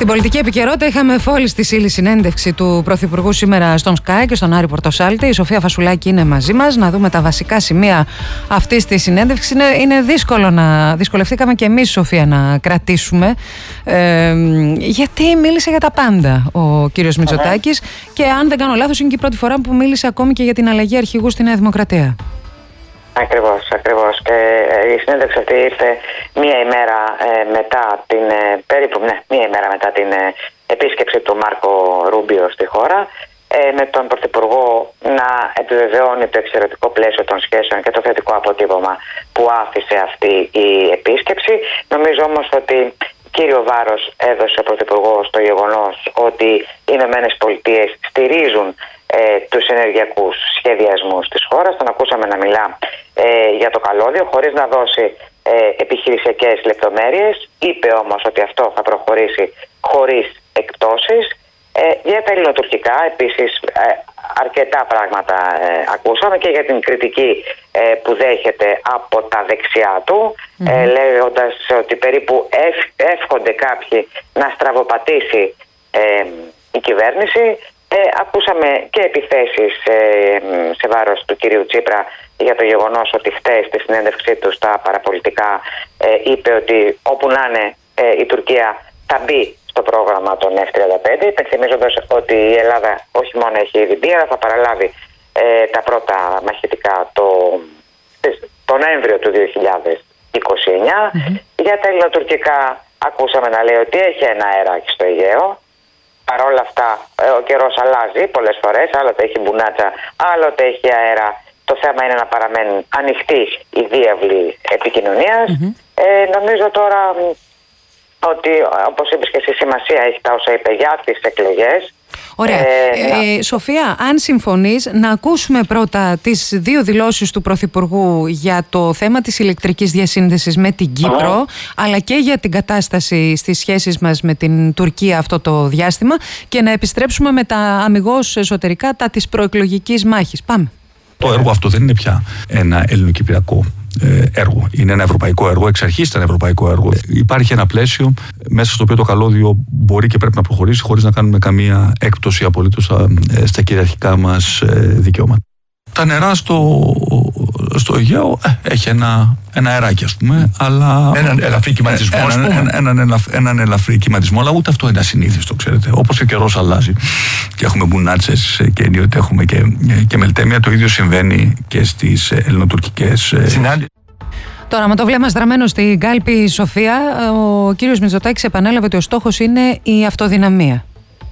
Στην πολιτική επικαιρότητα είχαμε φόλης τη ύλη συνέντευξη του Πρωθυπουργού σήμερα στον Sky και στον Άρη Πορτοσάλτη. Η Σοφία Φασουλάκη είναι μαζί μας να δούμε τα βασικά σημεία αυτής της συνέντευξης. Είναι δυσκολευτήκαμε και εμείς, Σοφία, να κρατήσουμε, γιατί μίλησε για τα πάντα ο κύριος Μητσοτάκης και αν δεν κάνω λάθος είναι και η πρώτη φορά που μίλησε ακόμη και για την αλλαγή αρχηγού στη Νέα Δημοκρατία. Ακριβώς. Και η συνέντευξη αυτή ήρθε μία ημέρα μετά την επίσκεψη του Μάρκο Ρούμπιο στη χώρα, με τον Πρωθυπουργό να επιβεβαιώνει το εξαιρετικό πλαίσιο των σχέσεων και το θετικό αποτύπωμα που άφησε αυτή η επίσκεψη. Νομίζω όμως ότι κύριο βάρος έδωσε ο Πρωθυπουργός στο γεγονός ότι οι Ηνωμένες Πολιτείες στηρίζουν τους ενεργειακούς σχεδιασμούς της χώρας. Τον ακούσαμε να μιλά για το καλώδιο χωρίς να δώσει επιχειρησιακές λεπτομέρειες. Είπε όμως ότι αυτό θα προχωρήσει χωρίς εκπτώσεις. Για τα ελληνοτουρκικά επίσης αρκετά πράγματα ακούσαμε και για την κριτική που δέχεται από τα δεξιά του, λέγοντας ότι περίπου εύχονται κάποιοι να στραβοπατήσει η κυβέρνηση. Ακούσαμε και επιθέσεις σε βάρος του κυρίου Τσίπρα για το γεγονός ότι χτες στη συνέντευξή του στα παραπολιτικά είπε ότι όπου να είναι η Τουρκία θα μπει στο πρόγραμμα των F-35, υπενθυμίζοντας ότι η Ελλάδα όχι μόνο έχει ήδη μπει, αλλά θα παραλάβει τα πρώτα μαχητικά το Νοέμβριο του 2029. Για τα ελληνοτουρκικά ακούσαμε να λέει ότι έχει ένα αεράκι στο Αιγαίο. Παρ' όλα αυτά ο καιρός αλλάζει πολλές φορές, άλλοτε έχει μπουνάτσα, άλλοτε έχει αέρα. Το θέμα είναι να παραμένουν ανοιχτοί οι διάβλοι επικοινωνίας. Νομίζω τώρα ότι, όπως είπες και εσύ, σημασία έχει τα όσα είπε για τις εκλογές. Ωραία. Σοφία, αν συμφωνείς, να ακούσουμε πρώτα τις δύο δηλώσεις του Πρωθυπουργού για το θέμα της ηλεκτρικής διασύνδεσης με την Κύπρο, αλλά και για την κατάσταση στις σχέσεις μας με την Τουρκία αυτό το διάστημα, και να επιστρέψουμε με τα αμιγώς εσωτερικά τα της προεκλογικής μάχης. Πάμε. Το έργο αυτό δεν είναι πια ένα ελληνοκυπριακό έργο. Είναι ένα ευρωπαϊκό έργο. Εξ αρχής ήταν ευρωπαϊκό έργο. Υπάρχει ένα πλαίσιο μέσα στο οποίο το καλώδιο μπορεί και πρέπει να προχωρήσει χωρίς να κάνουμε καμία έκπτωση απολύτως στα κυριαρχικά μας δικαιώματα. Τα νερά στο Αιγαίο έχει ένα αεράκι, ας πούμε, αλλά. Έναν ελαφρύ κυματισμό. Έναν ελαφρύ κυματισμό, αλλά ούτε αυτό είναι ασυνήθιστο, ξέρετε. Όπως ο καιρός αλλάζει και έχουμε μπουνάτσες και ενίοτε έχουμε και μελτέμια, το ίδιο συμβαίνει και στις ελληνοτουρκικές συνάντησεις. Τώρα, με το βλέμμα στραμμένο στην κάλπη, Σοφία, ο κύριος Μητσοτάκης επανέλαβε ότι ο στόχος είναι η αυτοδυναμία.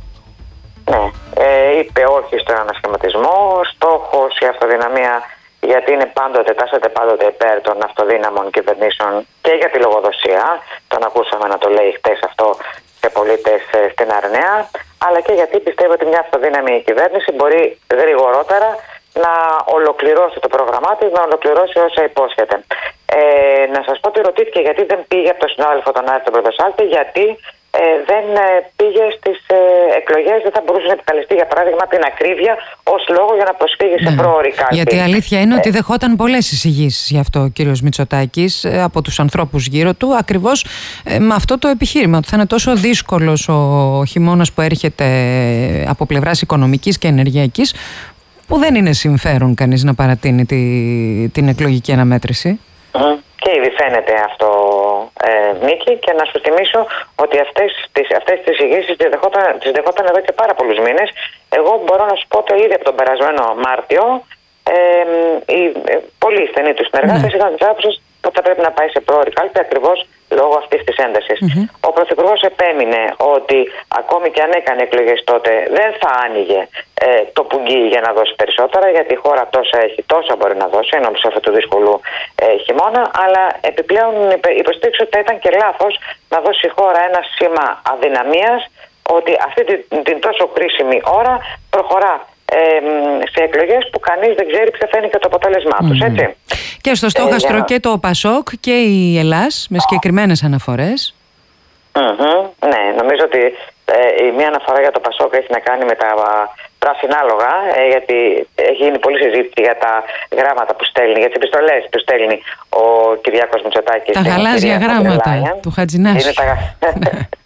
Είπε όχι στον ανασχηματισμό, στόχος η αυτοδυναμία, γιατί τάσσεται πάντοτε υπέρ των αυτοδύναμων κυβερνήσεων και για τη λογοδοσία. Τον ακούσαμε να το λέει χτες αυτό σε πολίτες στην Αρνέα, αλλά και γιατί πιστεύω ότι μια αυτοδύναμη κυβέρνηση μπορεί γρηγορότερα να ολοκληρώσει το πρόγραμμά της, να ολοκληρώσει όσα υπόσχεται. Να σας πω ότι ρωτήθηκε γιατί δεν πήγε από τον συνάδελφο τον Άρη τον Πορτοσάλτη, γιατί δεν πήγε στις εκλογές, δεν θα μπορούσε να επικαλεστεί για παράδειγμα την ακρίβεια ως λόγο για να προσφύγει σε πρόωρη κάλπη. Γιατί η αλήθεια είναι ότι δεχόταν πολλές εισηγήσεις γι' αυτό ο κύριος Μητσοτάκης από τους ανθρώπους γύρω του, ακριβώς με αυτό το επιχείρημα, ότι θα είναι τόσο δύσκολος ο χειμώνας που έρχεται από πλευράς οικονομικής και ενεργειακής, που δεν είναι συμφέρον κανείς να παρατείνει την εκλογική αναμέτρηση. Και ήδη φαίνεται αυτό, Νίκη, και να σου θυμίσω ότι αυτές τις εισηγήσεις τις δεχόταν εδώ και πάρα πολλούς μήνες. Εγώ μπορώ να σου πω το ήδη από τον περασμένο Μάρτιο, οι πολύ στενοί του συνεργάτες ήταν της άποψης ότι θα πρέπει να πάει σε πρόωρη κάλπη ακριβώς λόγω αυτής της έντασης. Ο Πρωθυπουργός επέμεινε ότι ακόμη και αν έκανε εκλογές τότε δεν θα άνοιγε το πουγγί για να δώσει περισσότερα, γιατί η χώρα τόσα μπορεί να δώσει ενώ σε αυτού του δύσκολου χειμώνα, αλλά επιπλέον υποστήριξε ότι θα ήταν και λάθος να δώσει η χώρα ένα σήμα αδυναμίας, ότι αυτή την τόσο κρίσιμη ώρα προχωρά σε εκλογές που κανείς δεν ξέρει ποιο θα είναι και το αποτέλεσμά τους, έτσι. Και στο στόχαστρο και το ΠΑΣΟΚ και η Ελλάς με συγκεκριμένες αναφορές. Ναι, νομίζω ότι η μία αναφορά για το ΠΑΣΟΚ έχει να κάνει με τα πράσινα άλογα, γιατί έχει γίνει πολλή συζήτηση για τα γράμματα που στέλνει, για τις επιστολές που στέλνει ο Κυριάκος Μητσοτάκης. Τα γαλάζια γράμματα του Χατζηνάσου.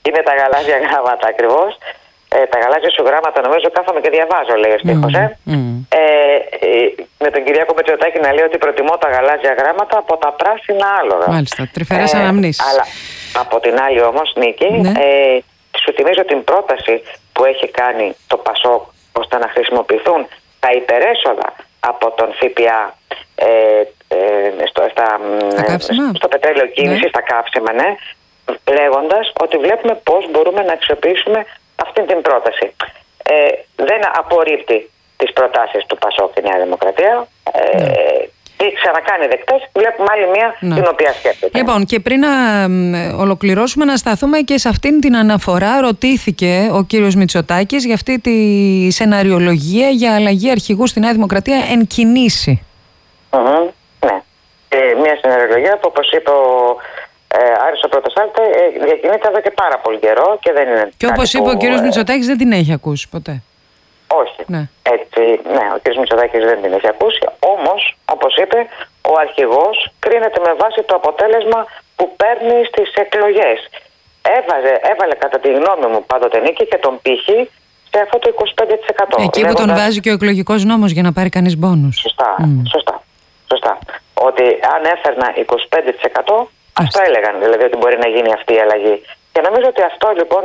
Είναι τα γαλάζια γράμματα ακριβώς. Τα γαλάζια σου γράμματα, νομίζω, κάθομαι και διαβάζω, λέει ο στίχος. Με τον Κυριάκο Μητσοτάκη να λέει ότι προτιμώ τα γαλάζια γράμματα από τα πράσινα άλογα. Μάλιστα, τρυφερές αναμνήσεις. Αλλά από την άλλη όμως, Νίκη, σου θυμίζω την πρόταση που έχει κάνει το ΠΑΣΟΚ ώστε να χρησιμοποιηθούν τα υπερέσοδα από τον ΦΠΑ στο πετρέλαιο κίνηση, στα καύσιμα, λέγοντας ότι βλέπουμε πώς μπορούμε να αξιοποιήσουμε αυτή την πρόταση. Δεν απορρίπτει τις προτάσεις του ΠΑΣΟΚ και Νέα Δημοκρατία. Τι ξανακάνει δεκτές, βλέπουμε άλλη μία την οποία σκέφτεται. Λοιπόν, και πριν να ολοκληρώσουμε, να σταθούμε και σε αυτήν την αναφορά. Ρωτήθηκε ο κύριος Μητσοτάκης για αυτή τη σεναριολογία για αλλαγή αρχηγού στη Νέα Δημοκρατία εν κινήσει. Ναι. Μια σεναριολογία που, όπως είπε ο Άρης ο Πρωτοσάλτη, διακινείται εδώ και πάρα πολύ καιρό και δεν είναι. Και όπως είπε ο κύριος Μητσοτάκης, δεν την έχει ακούσει ποτέ. Όχι. Ο κ. Μητσοτάκης δεν την έχει ακούσει. Όμως, όπως είπε, ο αρχηγός κρίνεται με βάση το αποτέλεσμα που παίρνει στις εκλογές. Έβαλε κατά τη γνώμη μου πάντοτε, Νίκη, και τον πύχη σε αυτό το 25%. Εκεί που τον βάζει και ο εκλογικός νόμος για να πάρει κανείς μπόνους. Σωστά. Ότι αν έφερνα 25%, αυτό έλεγαν, δηλαδή ότι μπορεί να γίνει αυτή η αλλαγή. Και νομίζω ότι αυτό λοιπόν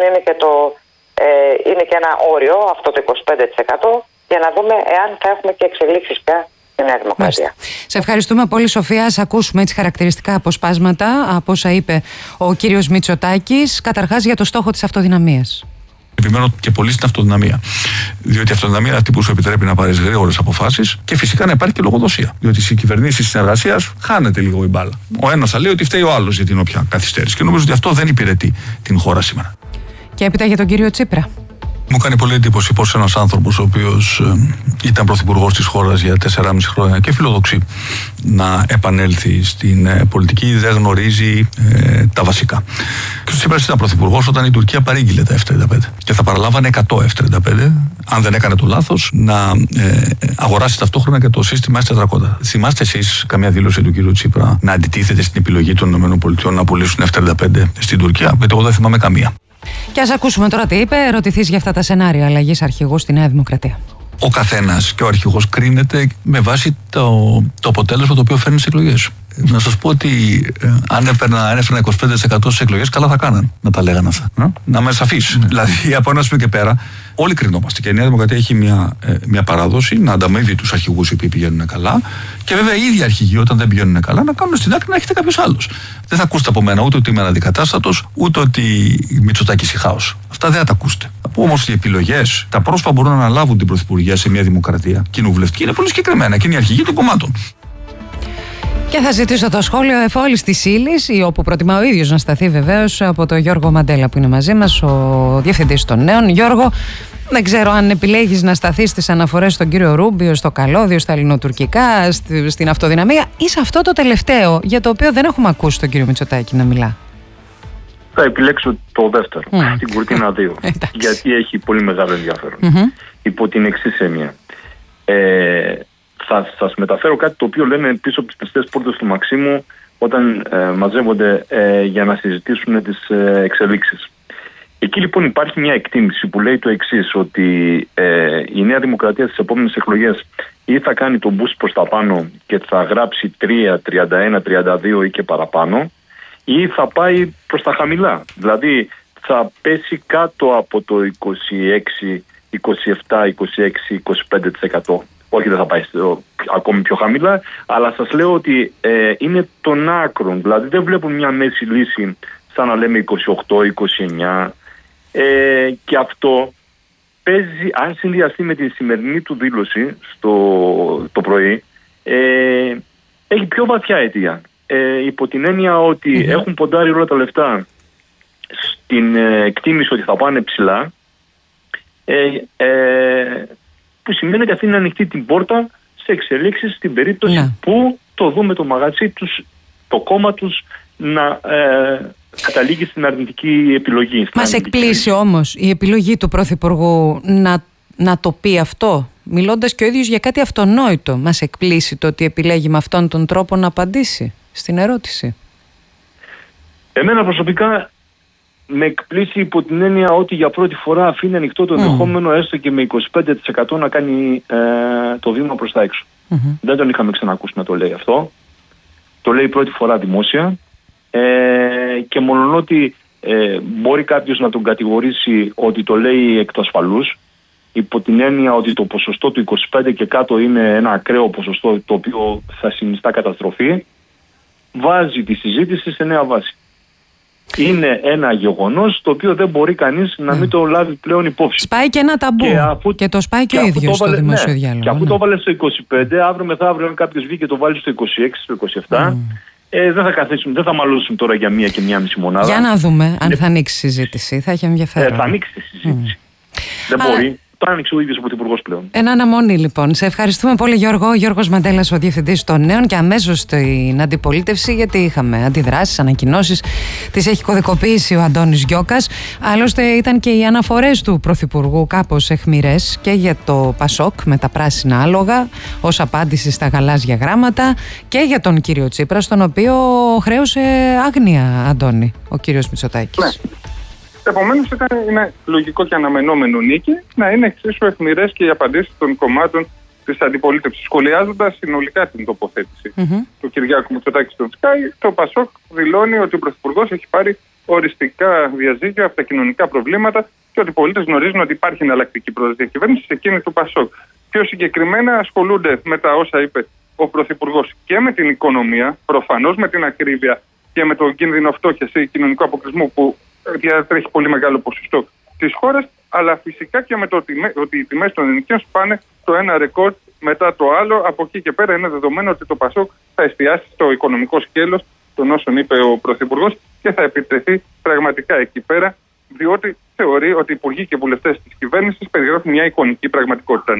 είναι και ένα όριο, αυτό το 25%, για να δούμε εάν θα έχουμε και εξελίξεις πια στη Νέα Δημοκρατία. Σε ευχαριστούμε πολύ, Σοφία. Ας ακούσουμε έτσι χαρακτηριστικά αποσπάσματα από όσα είπε ο κύριος Μητσοτάκης. Καταρχάς για το στόχο της αυτοδυναμίας. Επιμένω και πολύ στην αυτοδυναμία. Διότι η αυτοδυναμία είναι αυτή που σου επιτρέπει να πάρεις γρήγορες αποφάσεις και φυσικά να υπάρχει και λογοδοσία. Διότι στις κυβερνήσεις συνεργασίας χάνεται λίγο η μπάλα. Ο ένας θα λέει ότι φταίει ο άλλος για την όποια καθυστέρηση. Και νομίζω ότι αυτό δεν υπηρετεί την χώρα σήμερα. Και έπειτα για τον κύριο Τσίπρα. Μου κάνει πολύ εντύπωση πως ένας άνθρωπος ο οποίος ήταν πρωθυπουργός της χώρας για 4,5 χρόνια και φιλοδοξεί να επανέλθει στην πολιτική δεν γνωρίζει τα βασικά. Και ο Τσίπρας ήταν πρωθυπουργός όταν η Τουρκία παρήγγειλε τα F-35 και θα παραλάβανε 100 F-35 αν δεν έκανε το λάθος να αγοράσει ταυτόχρονα και το σύστημα S-400. Θυμάστε εσείς καμία δήλωση του κ. Τσίπρα να αντιτίθεται στην επιλογή των ΗΠΑ να πουλήσουν F-35 στην Τουρκία? Γιατί εγώ δεν θυμάμαι καμία. Και ας ακούσουμε τώρα τι είπε. Ρωτηθείς για αυτά τα σενάρια αλλαγής αρχηγού στη Νέα Δημοκρατία. Ο καθένας και ο αρχηγός κρίνεται με βάση το αποτέλεσμα το οποίο φέρνει στις εκλογές. Να σας πω ότι αν έφερνα 25% στις εκλογές, καλά θα κάναν να τα λέγανε αυτά. Να είμαι σαφής. Δηλαδή, από ένα σημείο και πέρα, όλοι κρινόμαστε. Και η Νέα Δημοκρατία έχει μια παράδοση να ανταμείβει τους αρχηγούς οι οποίοι πηγαίνουν καλά. Και βέβαια, οι ίδιοι αρχηγοί, όταν δεν πηγαίνουν καλά, να κάνουν στην άκρη να έχετε κάποιος άλλος. Δεν θα ακούσετε από μένα ούτε ότι είμαι αναντικατάστατος, ούτε ότι Μητσοτάκης η χάος. Αυτά δεν θα τα ακούσετε. Θα πω όμως ότι οι επιλογές, τα πρόσωπα μπορούν να αναλάβουν την πρωθυπουργία σε μια δημοκρατία κοινοβουλευτική, είναι πολύ συγκεκριμένα και είναι οι αρχηγοί των κομμάτων. Και θα ζητήσω το σχόλιο εφόλης της ύλης, ή όπου προτιμά ο ίδιος να σταθεί βεβαίως, από τον Γιώργο Μαντέλα που είναι μαζί μας, ο Διευθυντής των Νέων. Γιώργο, δεν ξέρω αν επιλέγεις να σταθείς στις αναφορές στον κύριο Ρούμπιο, στο καλώδιο, στα ελληνοτουρκικά, στην αυτοδυναμία, ή σε αυτό το τελευταίο για το οποίο δεν έχουμε ακούσει τον κύριο Μητσοτάκη να μιλά. Θα επιλέξω το δεύτερο, την Κουρτίνα 2, γιατί έχει πολύ μεγάλο ενδιαφέρον. Υπό την εξής έννοια. Θα σας μεταφέρω κάτι το οποίο λένε πίσω από τις πιστές πόρτες του Μαξίμου όταν μαζεύονται για να συζητήσουν τις εξελίξεις. Εκεί λοιπόν υπάρχει μια εκτίμηση που λέει το εξής, ότι η Νέα Δημοκρατία στις επόμενες εκλογές ή θα κάνει τον boost προς τα πάνω και θα γράψει 3, 31, 32 ή και παραπάνω, ή θα πάει προς τα χαμηλά. Δηλαδή θα πέσει κάτω από το 26, 27, 26, 25%. Όχι, δεν θα πάει ακόμη πιο χαμηλά, αλλά σας λέω ότι είναι των άκρων. Δηλαδή δεν βλέπω μια μέση λύση σαν να λέμε 28, 29 και αυτό παίζει, αν συνδυαστεί με τη σημερινή του δήλωση το πρωί, έχει πιο βαθιά αιτία. Υπό την έννοια ότι έχουν ποντάρει όλα τα λεφτά στην εκτίμηση ότι θα πάνε ψηλά, που σημαίνει ότι αφήνει ανοιχτή την πόρτα σε εξελίξεις στην περίπτωση που το δούμε το μαγαζί τους, το κόμμα τους να καταλήγει στην αρνητική επιλογή. Μας εκπλήσει όμως η επιλογή του Πρωθυπουργού να το πει αυτό, μιλώντας και ο ίδιος για κάτι αυτονόητο. Μας εκπλήσει το ότι επιλέγει με αυτόν τον τρόπο να απαντήσει στην ερώτηση. Εμένα προσωπικά με εκπλήσει υπό την έννοια ότι για πρώτη φορά αφήνει ανοιχτό το ενδεχόμενο έστω και με 25% να κάνει το βήμα προς τα έξω. Δεν τον είχαμε ξανακούσει να το λέει αυτό. Το λέει πρώτη φορά δημόσια και μολονότι μπορεί κάποιος να τον κατηγορήσει ότι το λέει εκ του ασφαλούς, υπό την έννοια ότι το ποσοστό του 25 και κάτω είναι ένα ακραίο ποσοστό το οποίο θα συνιστά καταστροφή, βάζει τη συζήτηση σε νέα βάση. Είναι ένα γεγονός το οποίο δεν μπορεί κανείς να μην το λάβει πλέον υπόψη. Σπάει και ένα ταμπού και το σπάει και ο ίδιος στο δημόσιο διάλογο. Και αφού το έβαλε στο 25, αύριο μεθαύριο αν κάποιος βγει και το βάλει στο 26, στο 27, δεν θα μαλώσουν τώρα για 1 και 1,5 μονάδα. Για να δούμε αν θα ανοίξει συζήτηση, θα έχει ενδιαφέρον. Θα ανοίξει τη συζήτηση. Δεν μπορεί. Το άνοιξε ο ίδιος ο Πρωθυπουργός πλέον. Ένα αναμονή λοιπόν. Σε ευχαριστούμε πολύ, Γιώργο. Ο Γιώργος Μαντέλας, ο Διευθυντής των Νέων, και αμέσως στην αντιπολίτευση, γιατί είχαμε αντιδράσεις, ανακοινώσεις. Τις έχει κωδικοποιήσει ο Αντώνης Γιώκας. Άλλωστε, ήταν και οι αναφορές του Πρωθυπουργού κάπως αιχμηρές και για το Πασόκ με τα πράσινα άλογα, ως απάντηση στα γαλάζια γράμματα, και για τον κύριο Τσίπρα, στον οποίο χρέωσε άγνοια, Αντώνη, ο κύριος Μητσοτάκης. Ναι. Επομένως, είναι λογικό και αναμενόμενο, Νίκη, να είναι εξίσου αιχμηρές και οι απαντήσεις των κομμάτων της αντιπολίτευσης. Σχολιάζοντας συνολικά την τοποθέτηση του Κυριάκου Μητσοτάκη στον Sky, το Πασόκ δηλώνει ότι ο Πρωθυπουργός έχει πάρει οριστικά διαζύγια από τα κοινωνικά προβλήματα και ότι οι πολίτες γνωρίζουν ότι υπάρχει εναλλακτική διακυβέρνηση σε εκείνη του Πασόκ. Πιο συγκεκριμένα, ασχολούνται με τα όσα είπε ο Πρωθυπουργός και με την οικονομία, προφανώς με την ακρίβεια και με τον κίνδυνο φτώχειας ή κοινωνικού αποκλεισμού που διατρέχει πολύ μεγάλο ποσοστό της χώρας, αλλά φυσικά και με το ότι οι τιμές των ενοικίων σπάνε το ένα ρεκόρ μετά το άλλο. Από εκεί και πέρα είναι δεδομένο ότι το Πασόκ θα εστιάσει στο οικονομικό σκέλος των όσων είπε ο Πρωθυπουργός και θα επιτεθεί πραγματικά εκεί πέρα, διότι θεωρεί ότι οι υπουργοί και βουλευτές της κυβέρνησης περιγράφουν μια εικονική πραγματικότητα.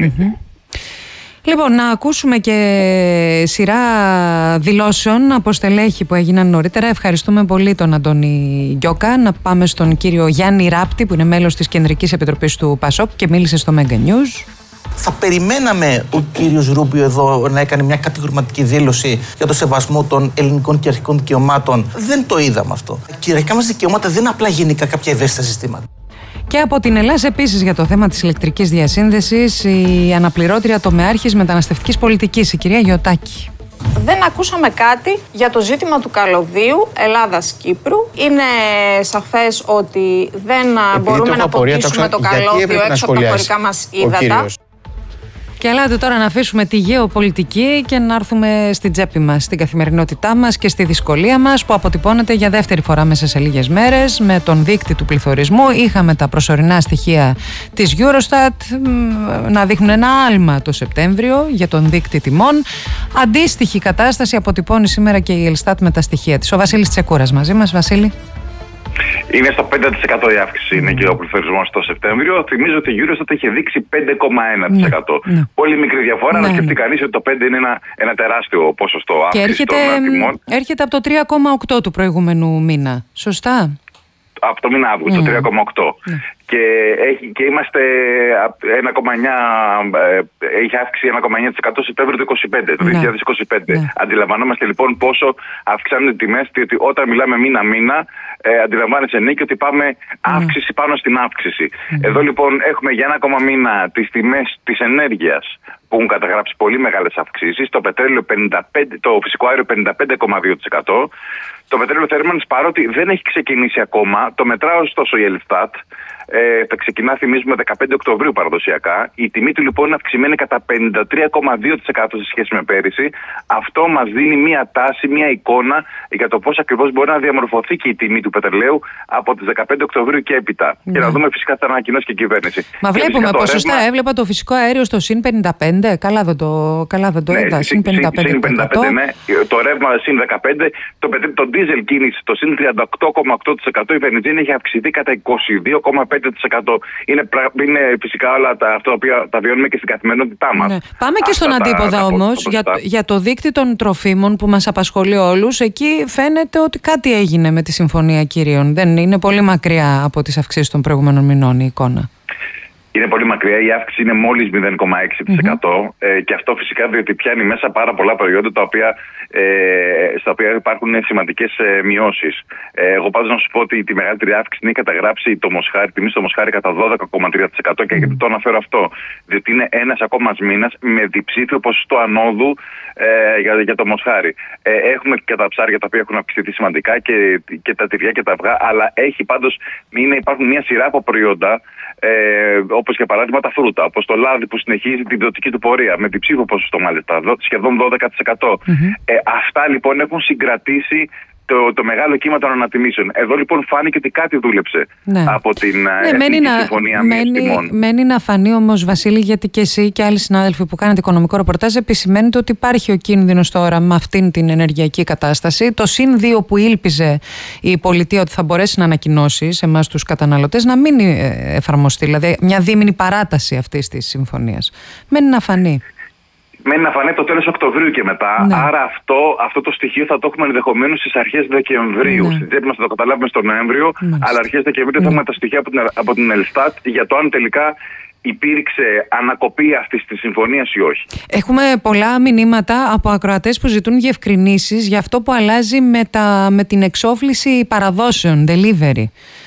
Λοιπόν, να ακούσουμε και σειρά δηλώσεων από στελέχη που έγιναν νωρίτερα. Ευχαριστούμε πολύ τον Αντώνη Γιώκα. Να πάμε στον κύριο Γιάννη Ράπτη, που είναι μέλος της Κεντρικής Επιτροπής του Πασόκ και μίλησε στο Mega News. Θα περιμέναμε ο κύριος Ρούμπιο εδώ να έκανε μια κατηγορηματική δήλωση για το σεβασμό των ελληνικών και αρχικών δικαιωμάτων. Δεν το είδαμε αυτό. Κυριαρχικά μας δικαιώματα δεν είναι απλά γενικά κάποια ευαίσθητα συστήματα. Και από την Ελλάδα επίσης για το θέμα της ηλεκτρικής διασύνδεσης, η αναπληρώτρια τομεάρχης μεταναστευτικής πολιτικής, η κυρία Γιωτάκη. Δεν ακούσαμε κάτι για το ζήτημα του καλωδίου Ελλάδας-Κύπρου. Είναι σαφές ότι δεν μπορούμε να αποκτήσουμε το καλώδιο έξω από τα χωρικά μας ύδατα. Και ελάτε τώρα να αφήσουμε τη γεωπολιτική και να έρθουμε στην τσέπη μας, στην καθημερινότητά μας και στη δυσκολία μας που αποτυπώνεται για δεύτερη φορά μέσα σε λίγες μέρες με τον δείκτη του πληθωρισμού. Είχαμε τα προσωρινά στοιχεία της Eurostat να δείχνουν ένα άλμα το Σεπτέμβριο για τον δείκτη τιμών. Αντίστοιχη κατάσταση αποτυπώνει σήμερα και η Ελστάτ με τα στοιχεία της. Ο Βασίλης Τσεκούρας μαζί μας. Βασίλη. Είναι στο 5% η αύξηση, είναι και ο πληθωρισμός το Σεπτέμβριο. Θυμίζω ότι η Eurostat είχε δείξει 5,1%. Πολύ μικρή διαφορά, να σκεφτεί κανείς ότι το 5% είναι ένα τεράστιο ποσοστό αύξηση των τιμών. Έρχεται από το 3,8% του προηγούμενου μήνα. Σωστά. Από το μήνα Αύγουστο, το 3,8%. Και είμαστε 1,9%, έχει αύξηση 1,9% το Σεπτέμβριο του 2025. Αντιλαμβανόμαστε λοιπόν πόσο αυξάνονται οι τιμές, διότι όταν μιλάμε μήνα-μήνα, αντιλαμβάνεσαι, Νίκη, ότι πάμε αύξηση πάνω στην αύξηση. Εδώ λοιπόν έχουμε για ένα ακόμα μήνα τις τιμές της ενέργειας που έχουν καταγράψει πολύ μεγάλες αυξήσεις. Το πετρέλαιο 55%, το φυσικό αέριο 55,2%. Το πετρέλαιο θέρμανσης, παρότι δεν έχει ξεκινήσει ακόμα, το μετράω ωστόσο η Ελστάτ, θα ξεκινά, θυμίζουμε, 15 Οκτωβρίου παραδοσιακά. Η τιμή του λοιπόν είναι αυξημένη κατά 53,2% σε σχέση με πέρυσι. Αυτό μας δίνει μια τάση, μια εικόνα για το πώς ακριβώς μπορεί να διαμορφωθεί και η τιμή του πετρελαίου από τις 15 Οκτωβρίου και έπειτα. Και να δούμε φυσικά θα ανακοινώσει και η κυβέρνηση. Μα βλέπουμε ποσοστά, έβλεπα το φυσικό αέριο στο συν 55. Καλά δεν το είδα. Συν 55%. Ναι. Το ρεύμα συν 15%. Το ντίζελ κίνηση στο συν 38,8%. Η βενζίνη έχει αυξηθεί κατά 22,5%. Είναι φυσικά όλα αυτά τα οποία τα βιώνουμε και στην καθημερινότητά μας. Πάμε και στον αντίποδα όμως, για το δείκτη των τροφίμων που μας απασχολεί όλους. Εκεί φαίνεται ότι κάτι έγινε με τη Συμφωνία Κυρίων. Δεν είναι πολύ μακριά από τις αυξήσεις των προηγούμενων μηνών η εικόνα. Είναι πολύ μακριά. Η αύξηση είναι μόλις 0,6%. Και αυτό φυσικά διότι πιάνει μέσα πάρα πολλά προϊόντα στα οποία υπάρχουν σημαντικές μειώσεις. Εγώ πάντως να σου πω ότι τη μεγαλύτερη αύξηση είναι καταγράψει το μοσχάρι, τιμή στο μοσχάρι κατά 12,3%. Και γιατί το αναφέρω αυτό? Διότι είναι ένας ακόμα μήνας με διψήφιο ποσοστό ανόδου για το μοσχάρι. Έχουμε και τα ψάρια τα οποία έχουν αυξηθεί σημαντικά και τα τυριά και τα αυγά, αλλά υπάρχουν μια σειρά από προϊόντα. Όπως για παράδειγμα τα φρούτα, όπως το λάδι που συνεχίζει την πτωτική του πορεία με διψήφιο ποσοστό μάλιστα, σχεδόν 12%. Αυτά λοιπόν έχουν συγκρατήσει το μεγάλο κύμα των ανατιμήσεων. Εδώ λοιπόν φάνηκε ότι κάτι δούλεψε από την Εθνική Συμφωνία Μείωσης Τιμών. Μένει να φανεί όμως, Βασίλη, γιατί και εσύ και άλλοι συνάδελφοι που κάνετε οικονομικό ρεπορτάζ επισημαίνετε ότι υπάρχει ο κίνδυνος τώρα με αυτήν την ενεργειακή κατάσταση. Το +2 που ήλπιζε η πολιτεία ότι θα μπορέσει να ανακοινώσει σε εμάς τους καταναλωτές να μην εφαρμοστεί. Δηλαδή μια δίμηνη παράταση αυτής της συμφωνίας. Μένει να φανεί. Μένει να φανεί το τέλος Οκτωβρίου και μετά. Ναι. Άρα αυτό το στοιχείο θα το έχουμε ενδεχομένως στις αρχές Δεκεμβρίου. Ναι. Στην τσέπη μας θα το καταλάβουμε στον Νοέμβριο, αλλά αρχές Δεκεμβρίου θα έχουμε τα στοιχεία από την Ελστάτ για το αν τελικά υπήρξε ανακοπή αυτής της συμφωνίας ή όχι. Έχουμε πολλά μηνύματα από ακροατές που ζητούν διευκρινήσεις για αυτό που αλλάζει με την εξόφληση παραδόσεων, delivery.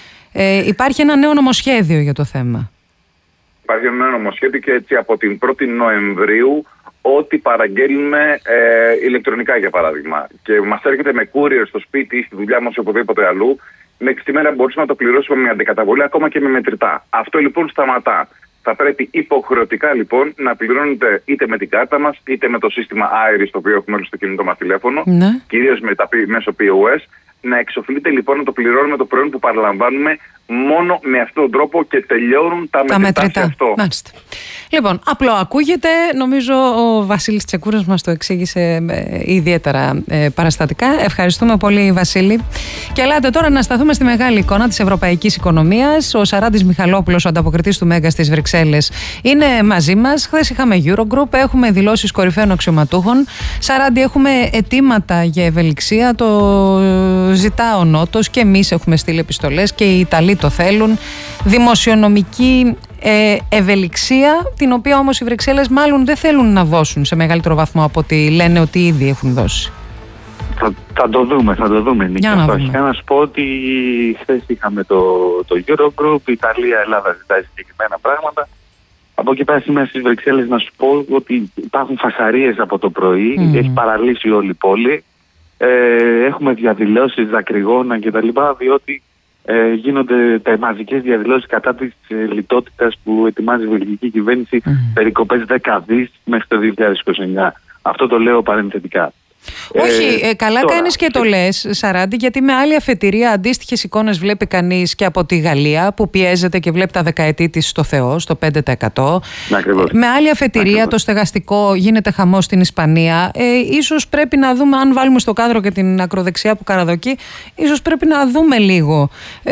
Υπάρχει ένα νέο νομοσχέδιο για το θέμα. Υπάρχει ένα νέο νομοσχέδιο και έτσι από την 1η Νοεμβρίου ό,τι παραγγέλνουμε ηλεκτρονικά, για παράδειγμα, και μας έρχεται με courier στο σπίτι ή στη δουλειά μας ή οπουδήποτε αλλού, μέχρι σήμερα μπορούσαμε να το πληρώσουμε με αντικαταβολή, ακόμα και με μετρητά. Αυτό λοιπόν σταματά. Θα πρέπει υποχρεωτικά λοιπόν να πληρώνετε είτε με την κάρτα μας είτε με το σύστημα Iris, το οποίο έχουμε όλο στο κινητό μας τηλέφωνο, κυρίως μέσω POS. Να εξοφλείται λοιπόν να το πληρώνουμε το προϊόν που παραλαμβάνουμε μόνο με αυτόν τον τρόπο και τελειώνουν τα μετρητά σε αυτό. Μάλιστα. Λοιπόν, απλό ακούγεται. Νομίζω ο Βασίλης Τσεκούρας μας το εξήγησε ιδιαίτερα παραστατικά. Ευχαριστούμε πολύ, Βασίλη. Και ελάτε τώρα να σταθούμε στη μεγάλη εικόνα της ευρωπαϊκής οικονομίας. Ο Σαράντης Μιχαλόπουλος, ο ανταποκριτής του Μέγκα στις Βρυξέλλες, είναι μαζί μας. Χθες είχαμε Eurogroup, έχουμε δηλώσεις κορυφαίων αξιωματούχων. Σαράντη, έχουμε αιτήματα για ευελιξία. Το ζητά ο Νότος και εμείς έχουμε στείλει επιστολές και οι Ιταλοί το θέλουν. Δημοσιονομική ευελιξία, την οποία όμως οι Βρυξέλλες μάλλον δεν θέλουν να δώσουν σε μεγαλύτερο βαθμό από ό,τι λένε ότι ήδη έχουν δώσει. Θα το δούμε, Νίκη. Αρχικά να σου πω ότι χθες είχαμε το Eurogroup, η Ιταλία, Ελλάδα ζητάει συγκεκριμένα πράγματα. Από εκεί πέρα σήμερα στις Βρυξέλλες να σου πω ότι υπάρχουν φασαρίες από το πρωί, έχει παραλύσει όλη η πόλη. Έχουμε διαδηλώσεις, δακρυγόνα κτλ. Διότι γίνονται μαζικές διαδηλώσεις κατά της λιτότητας που ετοιμάζει η βελγική κυβέρνηση, περικοπές 10 δις μέχρι το 2029. Αυτό το λέω παρενθετικά. Όχι, καλά τώρα κάνεις και το λες, Σαράντη, γιατί με άλλη αφετηρία αντίστοιχες εικόνες βλέπει κανείς και από τη Γαλλία που πιέζεται και βλέπει τα δεκαετή της στο Θεό, στο 5%. Με άλλη αφετηρία το στεγαστικό γίνεται χαμός στην Ισπανία. Ίσως πρέπει να δούμε, αν βάλουμε στο κάδρο και την ακροδεξιά που καραδοκεί, ίσως πρέπει να δούμε λίγο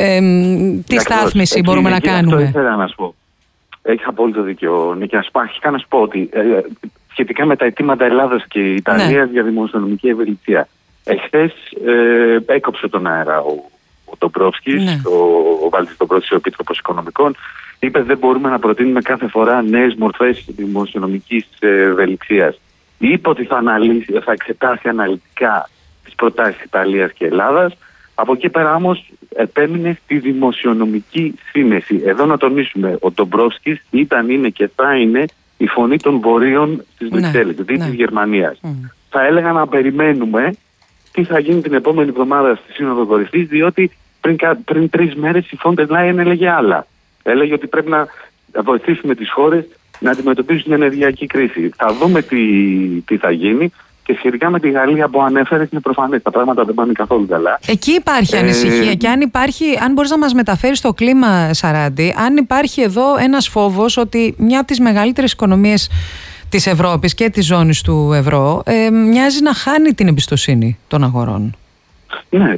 τι στάθμιση μπορούμε να κάνουμε. Αυτό ήθελα να σου πω. Έχεις απόλυτο δίκιο, Νίκη. Αρχικά να σου πω ότι σχετικά με τα αιτήματα Ελλάδας και Ιταλίας για δημοσιονομική ευελιξία. Εχθές έκοψε τον αέρα ο Ντομπρόφσκης, ο Βάλτης Ντομπρόφσκης, ο Επίτροπος Οικονομικών. Είπε δεν μπορούμε να προτείνουμε κάθε φορά νέες μορφές δημοσιονομικής ευελιξίας. Είπε ότι θα εξετάσει αναλυτικά τις προτάσεις Ιταλίας και Ελλάδας. Από εκεί πέρα όμως επέμεινε στη δημοσιονομική σύνεση. Εδώ να τονίσουμε, ο Ντομπρόφσκης ήταν, είναι και θα είναι η φωνή των βορείων στις Βρυξέλλες, της Γερμανίας. Θα έλεγα να περιμένουμε τι θα γίνει την επόμενη εβδομάδα στη Σύνοδο Κορυφής, διότι πριν 3 μέρες η Φόντερ Λάιεν έλεγε άλλα. Έλεγε ότι πρέπει να βοηθήσουμε τις χώρες να αντιμετωπίσουν την ενεργειακή κρίση. Θα δούμε τι θα γίνει. Και σχετικά με τη Γαλλία που ανέφερε, είναι προφανές. Τα πράγματα δεν πάνε καθόλου καλά. Εκεί υπάρχει ανησυχία. Και αν μπορείς να μας μεταφέρεις το κλίμα, Σαράντη, αν υπάρχει εδώ ένας φόβος ότι μια από τις μεγαλύτερες οικονομίες της Ευρώπης και της ζώνης του ευρώ μοιάζει να χάνει την εμπιστοσύνη των αγορών. Ναι,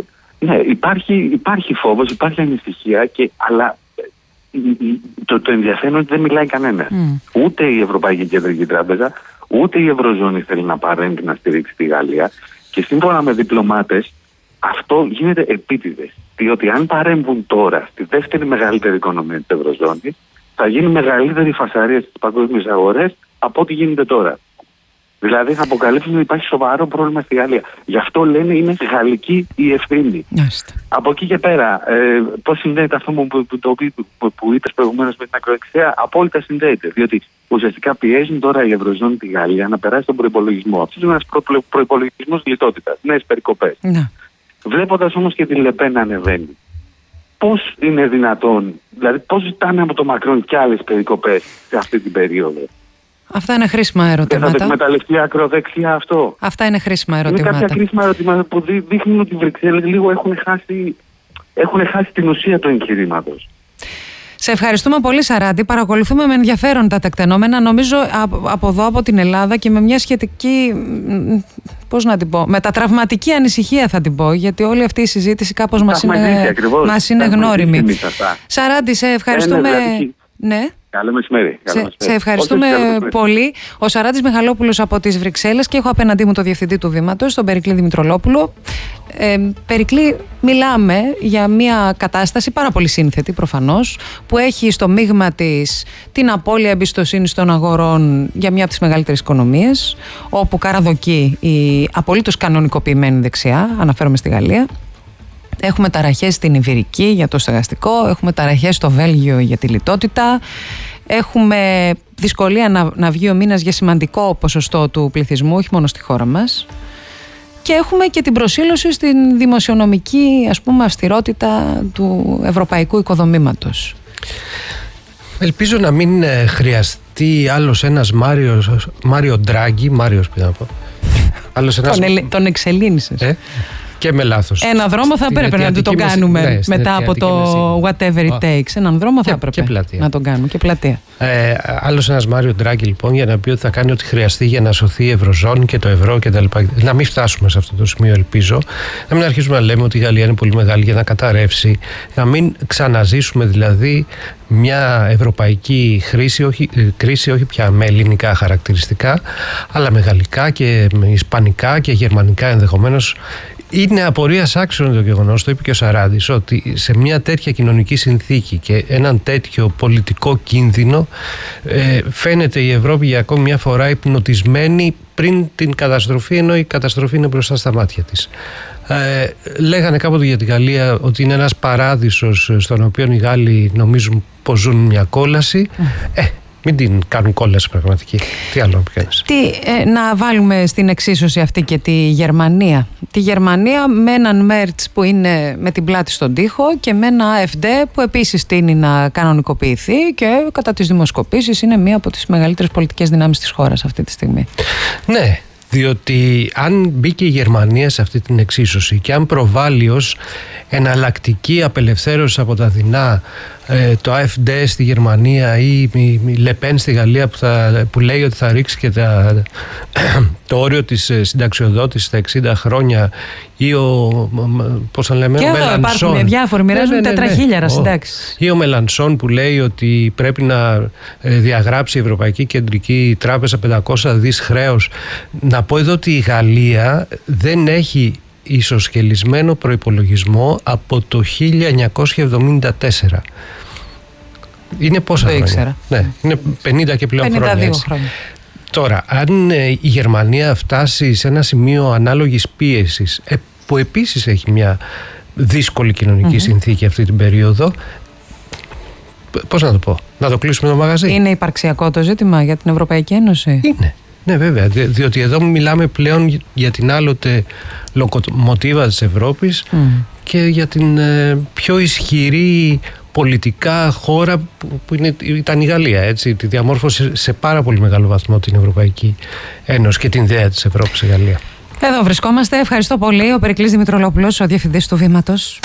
υπάρχει φόβος, υπάρχει ανησυχία, αλλά το ενδιαφέρον ότι δεν μιλάει κανένα. Ούτε η Ευρωπαϊκή Κεντρική Τράπεζα, ούτε η Ευρωζώνη θέλει να παρέμβει να στηρίξει τη Γαλλία, και σύμφωνα με διπλωμάτες αυτό γίνεται επίτηδες. Διότι αν παρέμβουν τώρα στη δεύτερη μεγαλύτερη οικονομία της Ευρωζώνης, θα γίνει μεγαλύτερη φασαρία στις παγκόσμιες αγορές από ό,τι γίνεται τώρα. Δηλαδή θα αποκαλύψουν ότι υπάρχει σοβαρό πρόβλημα στη Γαλλία. Γι' αυτό λένε είναι γαλλική η ευθύνη. Από εκεί και πέρα, πώς συνδέεται αυτό που είπες προηγουμένως με την ακροδεξιά? Απόλυτα συνδέεται. Διότι ουσιαστικά πιέζουν τώρα η Ευρωζώνη τη Γαλλία να περάσει τον προϋπολογισμό. Αυτό είναι ένας προϋπολογισμός λιτότητας, νέες περικοπές. Βλέποντας όμως και την Λεπέν να ανεβαίνει, πώς είναι δυνατόν, δηλαδή πώς ζητάνε από το Μακρόν κι άλλες περικοπές σε αυτή την περίοδο? Αυτά είναι χρήσιμα ερωτήματα. Δεν θα το εκμεταλλευτεί ακροδεξιά αυτό? Αυτά είναι χρήσιμα ερωτήματα. Είναι κάποια χρήσιμα ερωτήματα που δείχνουν ότι οι Βρυξέλλες λίγο έχουν χάσει την ουσία του εγχειρήματος. Σε ευχαριστούμε πολύ, Σαράντη. Παρακολουθούμε με ενδιαφέρον τα τεκτενόμενα. Νομίζω από εδώ, από την Ελλάδα, και με μια σχετική, πώς να την πω, μετατραυματική ανησυχία θα την πω, γιατί όλη αυτή η συζήτηση κάπως μας είναι γνώριμη. Σαράντη, σε ευχαριστούμε. Ναι. Καλό μεσημέρι. Σε ευχαριστούμε πολύ. Ο Σαράντης Μιχαλόπουλος από τις Βρυξέλλες, και έχω απέναντί μου το Διευθυντή του Βήματος, τον Περικλή Δημητρολόπουλο. Περικλή, μιλάμε για μια κατάσταση πάρα πολύ σύνθετη προφανώς, που έχει στο μείγμα της την απώλεια εμπιστοσύνης των αγορών για μια από τις μεγαλύτερες οικονομίες, όπου καραδοκεί η απολύτως κανονικοποιημένη δεξιά, αναφέρομαι στη Γαλλία. Έχουμε ταραχές στην Ιβηρική για το στεγαστικό, έχουμε ταραχές στο Βέλγιο για τη λιτότητα, έχουμε δυσκολία να βγει ο μήνας για σημαντικό ποσοστό του πληθυσμού, όχι μόνο στη χώρα μας, και έχουμε και την προσήλωση στην δημοσιονομική, ας πούμε, αυστηρότητα του ευρωπαϊκού οικοδομήματος. Ελπίζω να μην χρειαστεί άλλος ένας Μάριο Ντράγκη, Μάριος πει να πω. Τον εξελίνησες. Και με λάθος. Έναν δρόμο θα έπρεπε να το κάνουμε μετά από το whatever it takes. Έναν δρόμο θα έπρεπε να τον κάνουμε, και πλατεία. Άλλος ένας Μάριο Ντράγκη, λοιπόν, για να πει ότι θα κάνει ό,τι χρειαστεί για να σωθεί η Ευρωζώνη και το ευρώ κτλ. Να μην φτάσουμε σε αυτό το σημείο, ελπίζω. Να μην αρχίσουμε να λέμε ότι η Γαλλία είναι πολύ μεγάλη για να καταρρεύσει. Να μην ξαναζήσουμε δηλαδή μια ευρωπαϊκή κρίση, όχι πια με ελληνικά χαρακτηριστικά, αλλά με γαλλικά και με ισπανικά και γερμανικά ενδεχομένως. Είναι απορίας άξιον το γεγονός, το είπε και ο Σαράντης, ότι σε μια τέτοια κοινωνική συνθήκη και έναν τέτοιο πολιτικό κίνδυνο φαίνεται η Ευρώπη για ακόμη μια φορά υπνοτισμένη πριν την καταστροφή, ενώ η καταστροφή είναι μπροστά στα μάτια της. Λέγανε κάποτε για τη Γαλλία ότι είναι ένας παράδεισος στον οποίο οι Γάλλοι νομίζουν πως ζουν μια κόλαση. Μην την κάνουν κόλαση πραγματική. Τι άλλο να πιάνεις? Να βάλουμε στην εξίσωση αυτή και τη Γερμανία. Τη Γερμανία με έναν Μέρτς που είναι με την πλάτη στον τοίχο και με ένα AfD που επίσης τείνει να κανονικοποιηθεί και κατά τις δημοσκοπήσεις είναι μία από τις μεγαλύτερες πολιτικές δυνάμεις της χώρας αυτή τη στιγμή. Ναι, διότι αν μπήκε η Γερμανία σε αυτή την εξίσωση και αν προβάλλει ως εναλλακτική απελευθέρωση από τα δεινά το AfD στη Γερμανία ή η Λεπέν στη Γαλλία που λέει ότι θα ρίξει και το όριο της συνταξιοδότησης στα 60 χρόνια, ή πώς θα λέμε, και ο Μελανσόν. Υπάρχουν διάφοροι, μοιράζουν 4.000 συντάξεις. Ή ο Μελανσόν που λέει ότι πρέπει να διαγράψει η Ευρωπαϊκή Κεντρική Τράπεζα 500 δις χρέος. Να πω εδώ ότι η Γαλλία δεν έχει ισοσκελισμένο προϋπολογισμό από το 1974. Είναι πόσα χρόνια? Ήξερα. Ναι, είναι 50 και πλέον 52 χρόνια. Τώρα, αν η Γερμανία φτάσει σε ένα σημείο ανάλογης πίεσης, που επίσης έχει μια δύσκολη κοινωνική συνθήκη αυτή την περίοδο, πώς να το πω, να το κλείσουμε το μαγαζί? Είναι υπαρξιακό το ζήτημα για την Ευρωπαϊκή Ένωση? Είναι. Ναι, βέβαια, διότι εδώ μιλάμε πλέον για την άλλοτε λοκομοτίβα της Ευρώπης και για την πιο ισχυρή πολιτικά χώρα που ήταν η Γαλλία, έτσι, τη διαμόρφωσε σε πάρα πολύ μεγάλο βαθμό την Ευρωπαϊκή Ένωση και την ιδέα της Ευρώπης η Γαλλία. Εδώ βρισκόμαστε. Ευχαριστώ πολύ. Ο Περικλής Δημητρολόπουλος, ο Διευθυντής του Βήματος.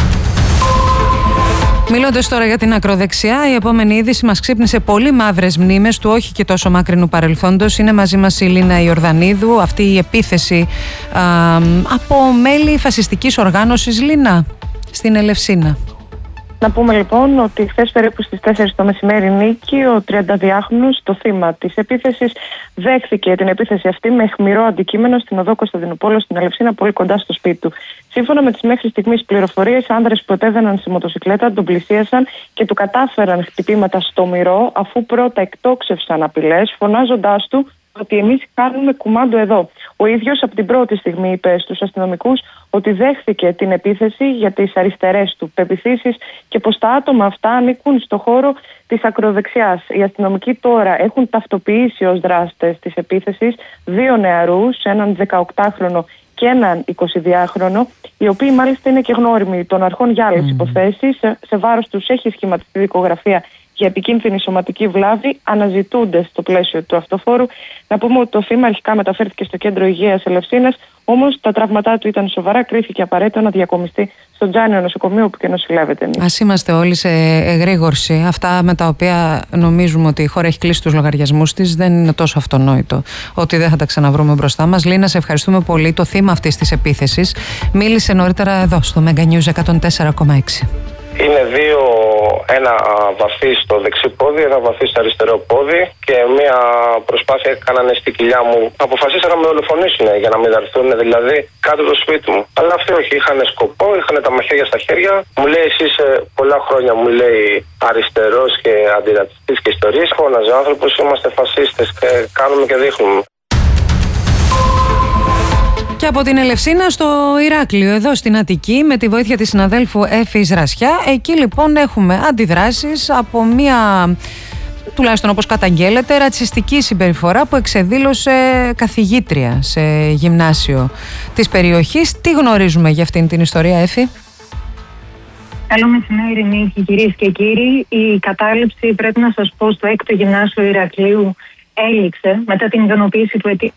Μιλώντας τώρα για την ακροδεξιά, η επόμενη είδηση μας ξύπνησε πολύ μαύρες μνήμες του όχι και τόσο μακρινού παρελθόντος. Είναι μαζί μας η Λίνα Ιορδανίδου. Αυτή η επίθεση από μέλη φασιστικής οργάνωσης, Λίνα, στην Ελευσίνα. Να πούμε λοιπόν ότι χθες περίπου στις 4 το μεσημέρι, Νίκη, ο 32χρονος, το θύμα της επίθεσης, δέχθηκε την επίθεση αυτή με αιχμηρό αντικείμενο στην οδό Κωνσταντινούπολου στην Ελευσίνα, πολύ κοντά στο σπίτι του. Σύμφωνα με τις μέχρι στιγμής πληροφορίες, άνδρες που επέβαιναν στη μοτοσυκλέτα τον πλησίασαν και του κατάφεραν χτυπήματα στο μυρό, αφού πρώτα εκτόξευσαν απειλές, φωνάζοντάς του ότι εμείς κάνουμε κουμάντο εδώ. Ο ίδιος από την πρώτη στιγμή είπε στους αστυνομικούς ότι δέχθηκε την επίθεση για τις αριστερές του πεποιθήσεις και πως τα άτομα αυτά ανήκουν στο χώρο της ακροδεξιάς. Οι αστυνομικοί τώρα έχουν ταυτοποιήσει ως δράστες της επίθεσης 2 νεαρούς, έναν 18χρονο και έναν 22χρονο, οι οποίοι μάλιστα είναι και γνώριμοι των αρχών για άλλες υποθέσεις. Σε βάρος τους έχει σχηματιστεί δικογραφία για επικίνδυνη σωματική βλάβη, αναζητούνται στο πλαίσιο του αυτοφόρου. Να πούμε ότι το θύμα αρχικά μεταφέρθηκε στο κέντρο υγείας Ελευσίνας, όμως τα τραύματά του ήταν σοβαρά, κρίθηκε απαραίτητο να διακομιστεί στο Τζάνιο νοσοκομείο που και νοσηλεύεται. Ας είμαστε όλοι σε εγρήγορση. Αυτά με τα οποία νομίζουμε ότι η χώρα έχει κλείσει τους λογαριασμούς της δεν είναι τόσο αυτονόητο ότι δεν θα τα ξαναβρούμε μπροστά μας. Λίνα, σε ευχαριστούμε πολύ. Το θύμα αυτής της επίθεσης μίλησε νωρίτερα εδώ στο Mega News 104,6. Είναι ένα βαθύ στο δεξί πόδι, ένα βαθύ στο αριστερό πόδι και μια προσπάθεια έκαναν στη κοιλιά μου. Αποφασίσαν να με δολοφονήσουν για να μην δαρθούν, δηλαδή κάτω από το σπίτι μου. Αλλά αυτοί όχι, είχαν σκοπό, είχαν τα μαχαίρια στα χέρια. Μου λέει, εσύ είσαι πολλά χρόνια, μου λέει, αριστερός και αντιρατσιστής και ιστορίες. Φώναζε άνθρωπος, είμαστε φασίστες και κάνουμε και δείχνουμε. Και από την Ελευσίνα στο Ηράκλειο, εδώ στην Αττική, με τη βοήθεια της συναδέλφου Εφης Ρασιά. Εκεί λοιπόν έχουμε αντιδράσεις από μια, τουλάχιστον όπως καταγγέλλεται, ρατσιστική συμπεριφορά που εξεδήλωσε καθηγήτρια σε γυμνάσιο της περιοχής. Τι γνωρίζουμε για αυτήν την ιστορία, Εφη? Καλό μεσημέρι, Νίκη, κυρίες και κύριοι. Η κατάληψη, πρέπει να σας πω, στο 6ο γυμνάσιο Ηρακλείου έληξε μετά την ικανοποίηση του αιτήματος.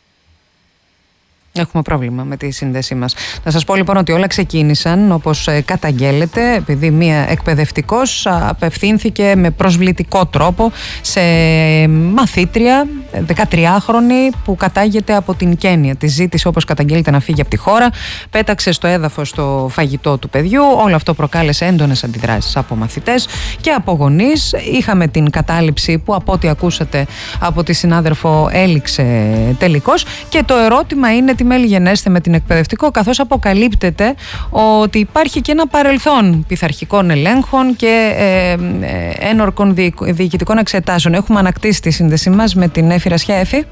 Έχουμε πρόβλημα με τη σύνδεσή μας. Να σας πω λοιπόν ότι όλα ξεκίνησαν όπως καταγγέλλεται, επειδή μία εκπαιδευτικός απευθύνθηκε με προσβλητικό τρόπο σε μαθήτρια 13χρονη που κατάγεται από την Κένια. Τη ζήτησε, όπως καταγγέλλεται, να φύγει από τη χώρα, πέταξε στο έδαφος το φαγητό του παιδιού. Όλο αυτό προκάλεσε έντονες αντιδράσεις από μαθητές και από γονείς. Είχαμε την κατάληψη που, από ό,τι ακούσατε από τη συνάδελφο, έληξε τελικώς. Και το ερώτημα είναι τι μέλη γενέστε με την εκπαιδευτικό, καθώς αποκαλύπτεται ότι υπάρχει και ένα παρελθόν πειθαρχικών ελέγχων και ένορκων διοικητικών εξετάσεων. Έχουμε ανακτήσει τη σύνδεσή μας με την Εφη Ρασιά. Εφη.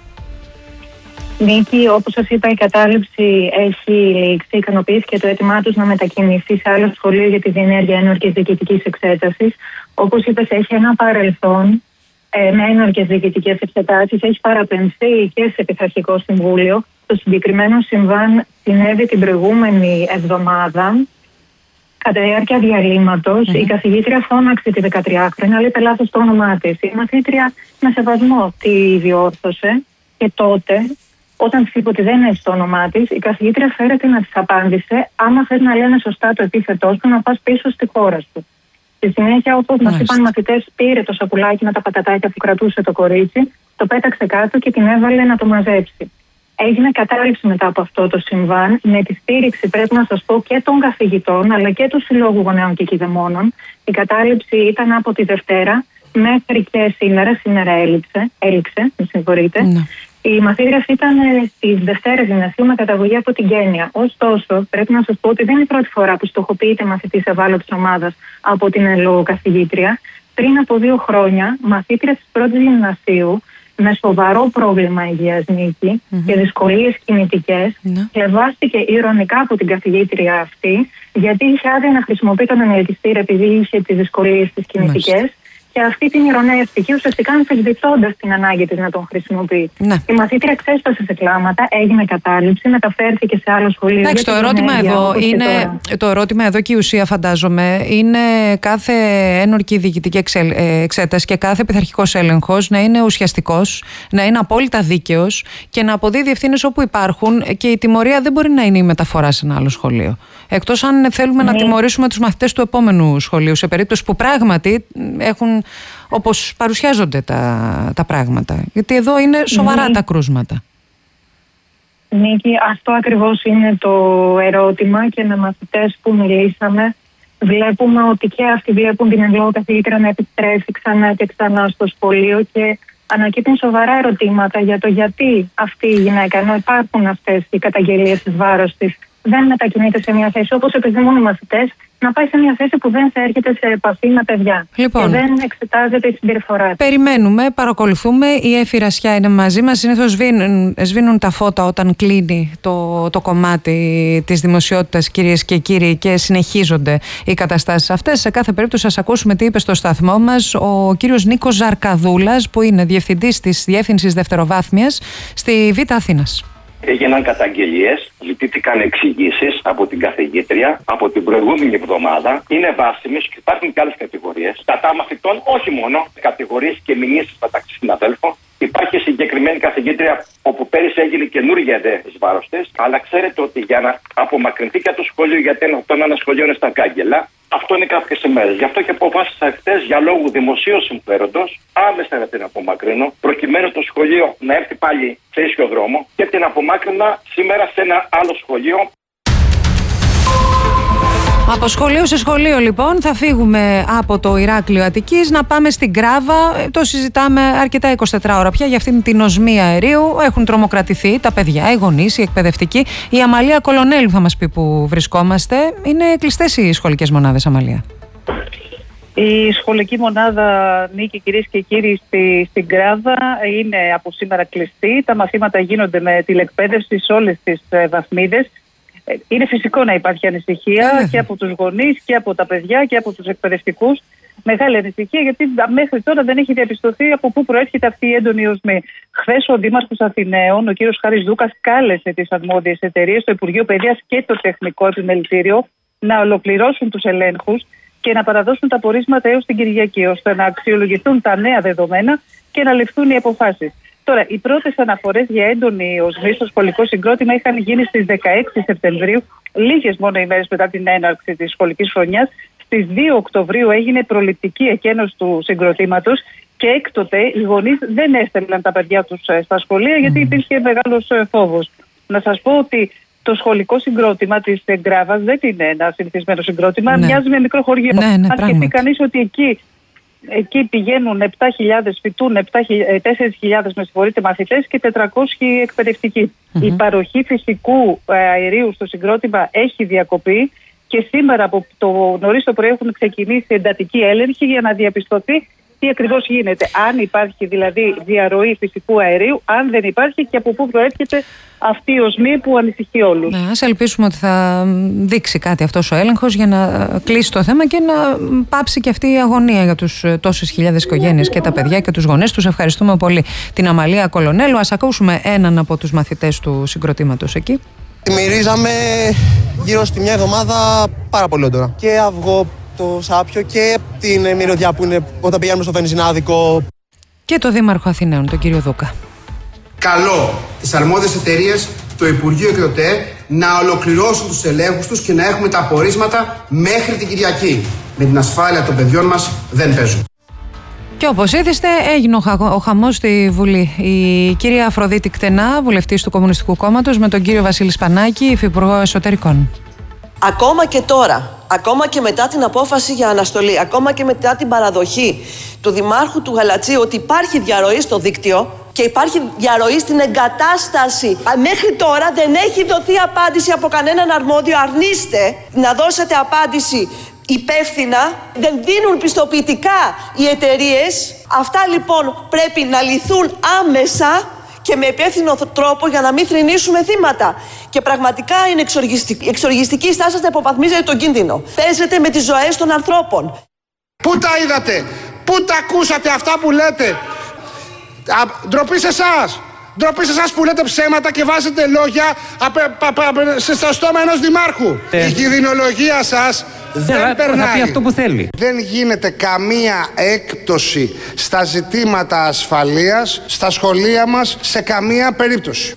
Νίκη, όπως σας είπα, η κατάληψη έχει λήξει. Ικανοποιήθηκε το αίτημά τους να μετακινηθεί σε άλλο σχολείο για τη διενέργεια ένορκης διοικητικής εξέτασης. Όπως είπες, έχει ένα παρελθόν με ένορκες διοικητικές εξετάσεις. Έχει παραπεμφθεί και σε πειθαρχικό συμβούλιο. Το συγκεκριμένο συμβάν συνέβη την προηγούμενη εβδομάδα. Κατά τη διάρκεια διαλύματος, η καθηγήτρια φώναξε τη 13χρονη, αλλά είπε λάθος το όνομά της. Η μαθήτρια, με σεβασμό, τη διόρθωσε και τότε, όταν της είπε ότι δεν είναι το όνομά της, η καθηγήτρια φέρεται να της απάντησε: άμα θες να λένε σωστά το επίθετό σου, να πας πίσω στη χώρα σου. Στη συνέχεια, όπως μας είπαν οι μαθητές, πήρε το σακουλάκι με τα πατατάκια που κρατούσε το κορίτσι, το πέταξε κάτω και την έβαλε να το μαζέψει. Έγινε κατάληψη μετά από αυτό το συμβάν, με τη στήριξη, πρέπει να σας πω, και των καθηγητών αλλά και του Συλλόγου Γονέων και Κηδεμόνων. Η κατάληψη ήταν από τη Δευτέρα μέχρι και σήμερα. Σήμερα έληξε, με συγχωρείτε. Ναι. Η μαθήτρια ήταν στις Δευτέρες Γυμνασίου με καταγωγή από την Κένια. Ωστόσο, πρέπει να σας πω ότι δεν είναι η πρώτη φορά που στοχοποιείται μαθητής ευάλωτης ομάδας από την καθηγήτρια. Πριν από 2 χρόνια, μαθήτρια της πρώτης γυμνασίου, με σοβαρό πρόβλημα υγείας, Νίκη, και δυσκολίες κινητικές, χλευάστηκε ηρωνικά από την καθηγήτρια αυτή, γιατί είχε άδεια να χρησιμοποιεί τον ενεργητήριο επειδή είχε τις δυσκολίες τις κινητικές. Και αυτή την ηρωνεύτηκε, ουσιαστικά αμφισβητώντας την ανάγκη της να τον χρησιμοποιεί. Ναι. Η μαθήτρια ξέσπασε σε κλάματα, έγινε κατάληψη, μεταφέρθηκε σε άλλο σχολείο. Εντάξει, το ερώτημα εδώ και η ουσία, φαντάζομαι, είναι κάθε ένορκη διοικητική εξέταση και κάθε πειθαρχικός έλεγχος να είναι ουσιαστικός, να είναι απόλυτα δίκαιος και να αποδίδει ευθύνες όπου υπάρχουν, και η τιμωρία δεν μπορεί να είναι η μεταφορά σε ένα άλλο σχολείο. Εκτός αν θέλουμε να τιμωρήσουμε τους μαθητές του επόμενου σχολείου, σε περίπτωση που πράγματι έχουν, όπως παρουσιάζονται τα πράγματα. Γιατί εδώ είναι σοβαρά τα κρούσματα. Νίκη, αυτό ακριβώς είναι το ερώτημα, και με μαθητές που μιλήσαμε βλέπουμε ότι και αυτοί βλέπουν την εν λόγω καθηγήτρια να επιστρέφει ξανά και ξανά στο σχολείο και ανακύπτουν σοβαρά ερωτήματα για το γιατί αυτή η γυναίκα, ενώ υπάρχουν αυτές οι καταγγελίες εις βάρος της, δεν μετακινείται σε μια θέση όπως επιθυμούν οι μαθητές, να πάει σε μια θέση που δεν θα έρχεται σε επαφή με παιδιά. Λοιπόν, και δεν εξετάζεται η συμπεριφορά. Περιμένουμε, παρακολουθούμε. Η Έφη Ρασιά είναι μαζί μας. Συνήθως σβήνουν τα φώτα όταν κλείνει το κομμάτι της δημοσιότητας, κυρίες και κύριοι, και συνεχίζονται οι καταστάσεις αυτές. Σε κάθε περίπτωση, σας ακούσουμε τι είπε στο σταθμό μας ο κύριος Νίκος Ζαρκαδούλας, που είναι διευθυντής της Διεύθυνσης Δευτεροβάθμιας στη Β' Αθήνας. Έγιναν καταγγελίες, ζητήθηκαν εξηγήσεις από την καθηγήτρια από την προηγούμενη εβδομάδα. Είναι βάσιμες και υπάρχουν και άλλες κατηγορίες. Κατά μαθητών, όχι μόνο, κατηγορίες και μηνύσεις μεταξύ συναδέλφων. Υπάρχει συγκεκριμένη καθηγήτρια όπου πέρυσι έγινε καινούργια εις βάρος της. Αλλά ξέρετε ότι για να απομακρυνθεί και από το σχολείο, γιατί ένα σχολείο είναι στα κάγκελα, αυτό είναι κάποιες ημέρες. Γι' αυτό και αποφάσισα χτες για λόγου δημοσίου συμφέροντος άμεσα να την απομακρύνω, προκειμένου το σχολείο να έρθει πάλι σε ίσιο δρόμο, και την απομάκρυνα σήμερα σε ένα άλλο σχολείο. Από σχολείο σε σχολείο, λοιπόν, θα φύγουμε από το Ηράκλειο Αττικής να πάμε στην Γκράβα. Το συζητάμε αρκετά 24 ώρα πια για αυτήν την οσμή αερίου. Έχουν τρομοκρατηθεί τα παιδιά, οι γονείς, οι εκπαιδευτικοί. Η Αμαλία Κολονέλου θα μας πει που βρισκόμαστε. Είναι κλειστές οι σχολικές μονάδες, Αμαλία? Η σχολική μονάδα, Νίκη, κυρίες και κύριοι, στην Γκράβα είναι από σήμερα κλειστή. Τα μαθήματα γίνονται με τηλεκπαίδευση σε όλες τις βαθμίδες. Είναι φυσικό να υπάρχει ανησυχία και από τους γονείς και από τα παιδιά και από τους εκπαιδευτικούς. Μεγάλη ανησυχία, γιατί μέχρι τώρα δεν έχει διαπιστωθεί από πού προέρχεται αυτή η έντονη οσμή. Χθες ο Δήμαρχος Αθηναίων, ο κύριος Χάρης Δούκας, κάλεσε τις αρμόδιες εταιρείες, το Υπουργείο Παιδείας και το Τεχνικό Επιμελητήριο, να ολοκληρώσουν τους ελέγχους και να παραδώσουν τα πορίσματα έως την Κυριακή, ώστε να αξιολογηθούν τα νέα δεδομένα και να ληφθούν οι αποφάσεις. Τώρα, οι πρώτες αναφορές για έντονη οσμή στο σχολικό συγκρότημα είχαν γίνει στις 16 Σεπτεμβρίου, λίγες μόνο ημέρες μετά την έναρξη της σχολικής χρονιάς. Στις 2 Οκτωβρίου έγινε προληπτική εκένωση του συγκροτήματος και έκτοτε οι γονείς δεν έστελναν τα παιδιά τους στα σχολεία, γιατί υπήρχε μεγάλος φόβος. Να σας πω ότι το σχολικό συγκρότημα της Γκράβας δεν είναι ένα συνηθισμένο συγκρότημα, μοιάζει με μικρό χωριό. Αν σκεφτεί κανείς ότι εκεί πηγαίνουν 7.000, φοιτούν 4.000 μαθητές και 400 εκπαιδευτικοί. Η παροχή φυσικού αερίου στο συγκρότημα έχει διακοπεί και σήμερα από το νωρίς το πρωί έχουν ξεκινήσει εντατική έλεγχη για να διαπιστωθεί τι ακριβώς γίνεται. Αν υπάρχει δηλαδή διαρροή φυσικού αερίου, αν δεν υπάρχει και από πού προέρχεται αυτή η οσμή που ανησυχεί όλους. Ναι, ας ελπίσουμε ότι θα δείξει κάτι αυτός ο έλεγχος για να κλείσει το θέμα και να πάψει και αυτή η αγωνία για τους τόσες χιλιάδες οικογένειες και τα παιδιά και τους γονείς τους. Ευχαριστούμε πολύ την Αμαλία Κολονέλου. Ας ακούσουμε έναν από τους μαθητές του συγκροτήματος εκεί. Μυρίζαμε γύρω στη μια εβδομάδα πάρα πολύ έντονα. Και αυγό, το σάπιο και την μυρωδιά που είναι όταν πηγαίνουμε στο βενζινάδικο. Και το Δήμαρχο Αθηναίων, τον κύριο Δούκα. Καλό τις αρμόδιες εταιρείες, το Υπουργείο και το ΤΕ να ολοκληρώσουν τους ελέγχους τους και να έχουμε τα απορίσματα μέχρι την Κυριακή. Με την ασφάλεια των παιδιών μας δεν παίζουν. Και όπως ήθιστε, έγινε ο χαμός στη Βουλή. Η κυρία Αφροδίτη Κτενά, βουλευτής του Κομμουνιστικού Κόμματος, με τον κύριο Βασίλη Σπανάκη, υφυπουργό Εσωτερικών. Ακόμα και τώρα, ακόμα και μετά την απόφαση για αναστολή, ακόμα και μετά την παραδοχή του Δημάρχου του Γαλατσίου ότι υπάρχει διαρροή στο δίκτυο και υπάρχει διαρροή στην εγκατάσταση, μέχρι τώρα δεν έχει δοθεί απάντηση από κανέναν αρμόδιο. Αρνείστε να δώσετε απάντηση υπεύθυνα, δεν δίνουν πιστοποιητικά οι εταιρείες. Αυτά λοιπόν πρέπει να λυθούν άμεσα και με υπεύθυνο τρόπο για να μην θρηνήσουμε θύματα. Και πραγματικά είναι εξοργιστική η στάση σας να υποβαθμίζετε τον κίνδυνο. Παίζετε με τις ζωές των ανθρώπων. Πού τα είδατε, πού τα ακούσατε αυτά που λέτε? Ντροπή σε εσάς. Ντροπή σε εσάς που λέτε ψέματα και βάζετε λόγια στο στόμα ενός δημάρχου. Η κινδυνολογία σας δεν περνάει. Θα πει αυτό που θέλει. Δεν γίνεται καμία έκπτωση στα ζητήματα ασφαλείας στα σχολεία μας σε καμία περίπτωση.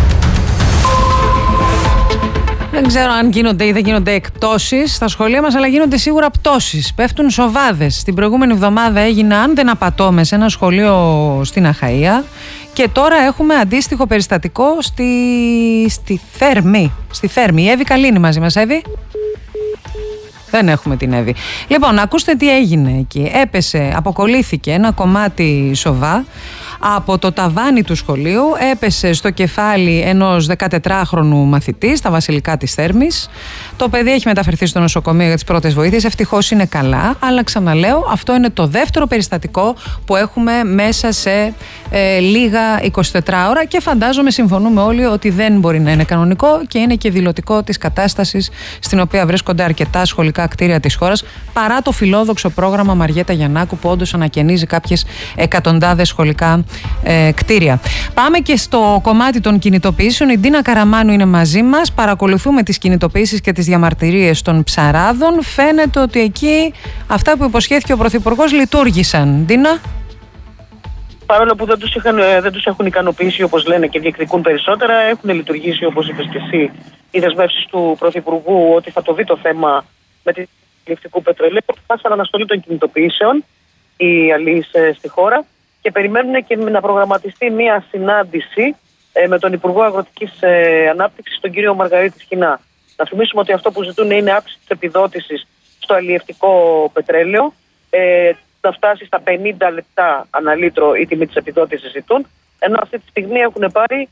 Δεν ξέρω αν γίνονται ή δεν γίνονται εκπτώσεις στα σχολεία μας, αλλά γίνονται σίγουρα πτώσεις. Πέφτουν σοβάδες. Την προηγούμενη εβδομάδα έγινε, αν δεν απατώμε, σε ένα σχολείο στην Αχαΐα. Και τώρα έχουμε αντίστοιχο περιστατικό στη Θέρμη. Στη Θέρμη. Η Εύη Καλίνη μαζί μας. Εύη. Δεν έχουμε την Εύη. Λοιπόν, ακούστε τι έγινε εκεί. Αποκολλήθηκε ένα κομμάτι σοβά από το ταβάνι του σχολείου, έπεσε στο κεφάλι ενός 14χρονου μαθητή στα Βασιλικά της Θέρμης. Το παιδί έχει μεταφερθεί στο νοσοκομείο για τις πρώτες βοήθειες. Ευτυχώς είναι καλά, αλλά ξαναλέω, αυτό είναι το δεύτερο περιστατικό που έχουμε μέσα σε λίγα 24 ώρα και φαντάζομαι συμφωνούμε όλοι ότι δεν μπορεί να είναι κανονικό και είναι και δηλωτικό της κατάστασης στην οποία βρίσκονται αρκετά σχολικά κτίρια της χώρας, παρά το φιλόδοξο πρόγραμμα Μαριέτα Γιαννάκου που όντως ανακαινίζει κάποιες εκατοντάδες σχολικά κτίρια. Πάμε και στο κομμάτι των κινητοποιήσεων. Η Ντίνα Καραμάνου είναι μαζί μας. Παρακολουθούμε τις κινητοποιήσεις και τις διαμαρτυρίες των ψαράδων. Φαίνεται ότι εκεί αυτά που υποσχέθηκε ο Πρωθυπουργός λειτουργήσαν. Ντίνα. Παρόλο που δεν τους έχουν ικανοποιήσει όπως λένε και διεκδικούν περισσότερα, έχουν λειτουργήσει, όπως είπες και εσύ, οι δεσμεύσεις του Πρωθυπουργού ότι θα το δει το θέμα με τη λιευτικού πετρελαίου. Πάσαν αναστολή των κινητοποιήσεων οι αλλοίς στη χώρα και περιμένουν και να προγραμματιστεί μια συνάντηση με τον Υπουργό Αγροτικής Ανάπτυξης, τον κύριο Μαργαρίτη Σχοινά. Να θυμίσουμε ότι αυτό που ζητούν είναι αύξηση της επιδότησης στο αλλιευτικό πετρέλαιο. Να φτάσει στα 50 λεπτά ανά λίτρο η τιμή της επιδότησης ζητούν, ενώ αυτή τη στιγμή έχουν πάρει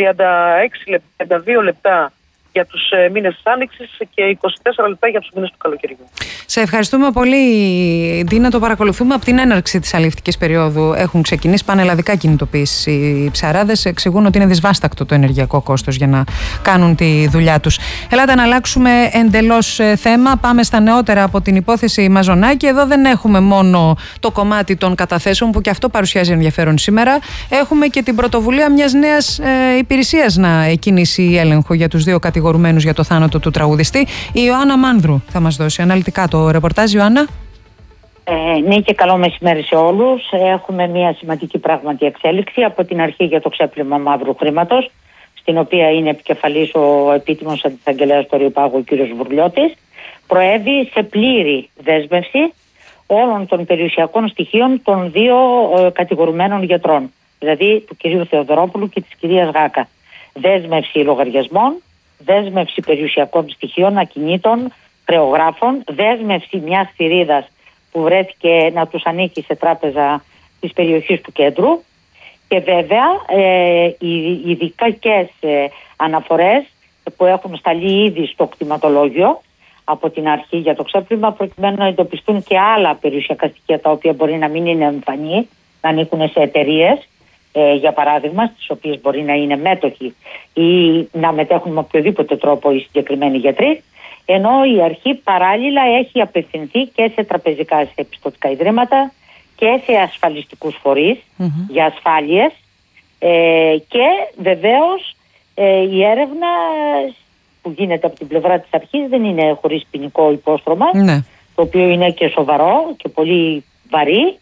32 λεπτά για τους μήνες της Άνοιξης και 24 λεπτά για τους μήνες του καλοκαιριού. Σε ευχαριστούμε πολύ, Ντίνα. Το παρακολουθούμε από την έναρξη της αλλιευτικής περίοδου. Έχουν ξεκινήσει πανελλαδικά κινητοποίησεις. Οι ψαράδες εξηγούν ότι είναι δυσβάστακτο το ενεργειακό κόστος για να κάνουν τη δουλειά τους. Ελάτε να αλλάξουμε εντελώς θέμα. Πάμε στα νεότερα από την υπόθεση Μαζονάκη. Εδώ δεν έχουμε μόνο το κομμάτι των καταθέσεων που και αυτό παρουσιάζει ενδιαφέρον σήμερα. Έχουμε και την πρωτοβουλία μιας νέας υπηρεσίας να κινήσει έλεγχο για τους δύο κατηγορουμένους για το θάνατο του τραγουδιστή. Η Ιωάννα Μάνδρου θα μας δώσει αναλυτικά το ρεπορτάζ. Ιωάννα. Ναι, και καλό μεσημέρι σε όλους. Έχουμε μια σημαντική πράγματι εξέλιξη από την αρχή για το ξέπλυμα μαύρου χρήματος, στην οποία είναι επικεφαλής ο επίτιμος αντισαγγελέας του Αριοπάγου, ο κ. Βουρλιώτης. Προέβη σε πλήρη δέσμευση όλων των περιουσιακών στοιχείων των δύο κατηγορουμένων γιατρών, δηλαδή του κ. Θεοδωρόπουλου και της κυρίας Γάκα. Δέσμευση λογαριασμών, δέσμευση περιουσιακών στοιχείων, ακινήτων, χρεογράφων, δέσμευση μιας θηρίδας που βρέθηκε να τους ανήκει σε τράπεζα της περιοχής του κέντρου και βέβαια οι ειδικές αναφορές που έχουν σταλεί ήδη στο κτηματολόγιο από την αρχή για το ξέπλυμα, προκειμένου να εντοπιστούν και άλλα περιουσιακά στοιχεία τα οποία μπορεί να μην είναι εμφανή, να ανήκουν σε εταιρείες, για παράδειγμα, στις οποίες μπορεί να είναι μέτοχοι ή να μετέχουν με οποιοδήποτε τρόπο οι συγκεκριμένοι γιατροί, ενώ η αρχή παράλληλα έχει απευθυνθεί και σε τραπεζικά, σε επιστωτικά ιδρύματα και σε ασφαλιστικούς φορείς για ασφάλειες και βεβαίως η έρευνα που γίνεται από την πλευρά της αρχής δεν είναι χωρίς ποινικό υπόστρωμα, το οποίο είναι και σοβαρό και πολύ βαρύ.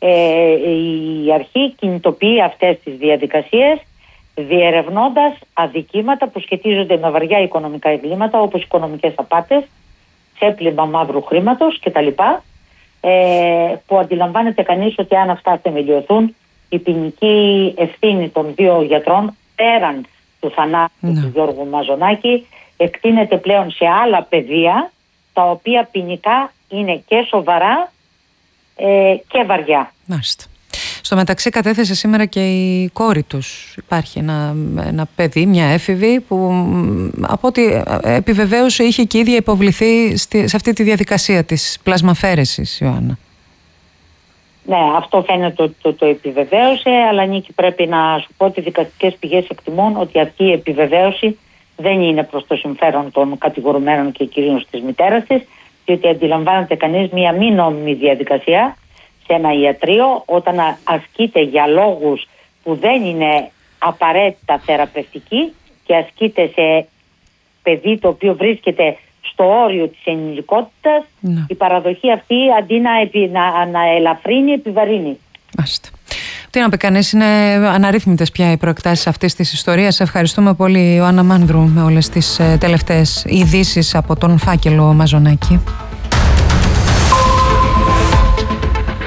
Η αρχή κινητοποιεί αυτές τις διαδικασίες διερευνώντας αδικήματα που σχετίζονται με βαριά οικονομικά εγκλήματα όπως οικονομικές απάτες, ξέπλυμα μαύρου χρήματος κτλ. Που αντιλαμβάνεται κανείς ότι αν αυτά θεμελιωθούν, η ποινική ευθύνη των δύο γιατρών πέραν του θανάτου του Γιώργου Μαζονάκη εκτείνεται πλέον σε άλλα πεδία τα οποία ποινικά είναι και σοβαρά και βαριά. Μάλιστα. Στο μεταξύ κατέθεσε σήμερα και η κόρη τους. Υπάρχει ένα παιδί, μια έφηβη που από ό,τι επιβεβαίωσε είχε και ίδια υποβληθεί σε αυτή τη διαδικασία της πλασμαφέρεσης, Ιωάννα. Ναι, αυτό φαίνεται ότι το επιβεβαίωσε, αλλά Νίκη πρέπει να σου πω ότι οι δικαστικές πηγές εκτιμούν ότι αυτή η επιβεβαίωση δεν είναι προς το συμφέρον των κατηγορουμένων και κυρίως της μητέρας της, διότι αντιλαμβάνεται κανείς μια μη νόμιμη διαδικασία σε ένα ιατρείο όταν ασκείται για λόγους που δεν είναι απαραίτητα θεραπευτικοί και ασκείται σε παιδί το οποίο βρίσκεται στο όριο της ενηλικότητας, η παραδοχή αυτή αντί να ελαφρύνει, επιβαρύνει. Μάλιστα. Τι να πει κανείς, είναι αναρρύθμιτες πια οι προεκτάσεις αυτής της ιστορίας. Ευχαριστούμε πολύ, Ιωάννα Μάνδρου, με όλες τις τελευταίες ειδήσεις από τον φάκελο Μαζονάκη.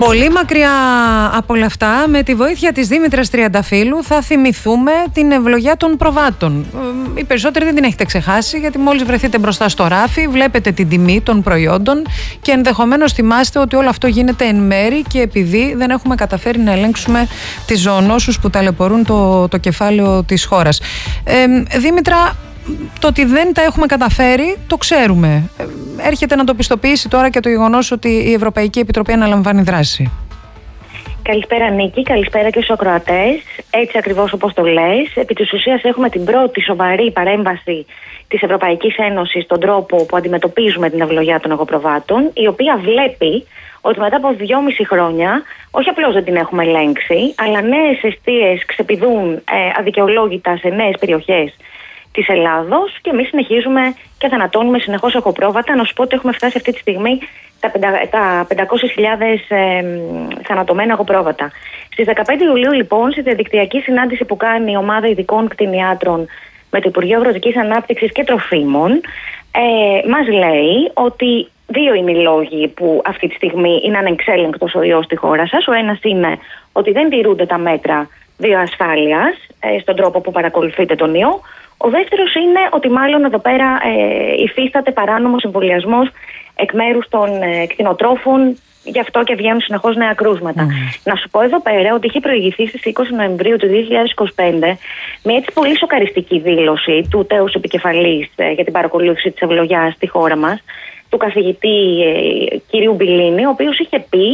Πολύ μακριά από όλα αυτά, με τη βοήθεια της Δήμητρας Τριανταφύλου θα θυμηθούμε την ευλογιά των προβάτων. Οι περισσότεροι δεν την έχετε ξεχάσει, γιατί μόλις βρεθείτε μπροστά στο ράφι βλέπετε την τιμή των προϊόντων και ενδεχομένως θυμάστε ότι όλο αυτό γίνεται εν μέρη και επειδή δεν έχουμε καταφέρει να ελέγξουμε τις ζωονόσους που ταλαιπωρούν το κεφάλαιο της χώρας. Δήμητρα, το ότι δεν τα έχουμε καταφέρει το ξέρουμε. Έρχεται να το πιστοποιήσει τώρα και το γεγονός ότι η Ευρωπαϊκή Επιτροπή αναλαμβάνει δράση. Καλησπέρα Νίκη, καλησπέρα και στους ακροατές. Έτσι ακριβώς όπως το λες, επί της ουσίας έχουμε την πρώτη σοβαρή παρέμβαση της Ευρωπαϊκής Ένωσης στον τρόπο που αντιμετωπίζουμε την ευλογιά των εγωπροβάτων, η οποία βλέπει ότι μετά από 2,5 χρόνια, όχι απλώς δεν την έχουμε ελέγξει, αλλά νέες εστίες ξεπηδούν αδικαιολόγητα σε νέες περιοχές της Ελλάδος και εμείς συνεχίζουμε και θανατώνουμε συνεχώς εγωπρόβατα. Να σου πω ότι έχουμε φτάσει αυτή τη στιγμή τα 500.000 θανατωμένα εγωπρόβατα. Στις 15 Ιουλίου λοιπόν, στη διαδικτυακή συνάντηση που κάνει η ομάδα ειδικών κτηνιάτρων με το Υπουργείο Αγροτικής Ανάπτυξης και Τροφίμων, μας λέει ότι δύο είναι οι λόγοι που αυτή τη στιγμή είναι ανεξέλεγκτος ο ιός στη χώρα σας. Ο ένας είναι ότι δεν τηρούνται τα μέτρα βιοασφάλειας στον τρόπο που παρακολουθείτε τον ιό. Ο δεύτερος είναι ότι μάλλον εδώ πέρα υφίσταται παράνομος εμβολιασμός εκ μέρους των κτηνοτρόφων, γι' αυτό και βγαίνουν συνεχώς νέα κρούσματα. Να σου πω εδώ πέρα ότι είχε προηγηθεί στις 20 Νοεμβρίου του 2025 μια έτσι πολύ σοκαριστική δήλωση του τέους επικεφαλής για την παρακολούθηση της ευλογιάς στη χώρα μας, του καθηγητή κυρίου Μπιλίνη, ο οποίος είχε πει,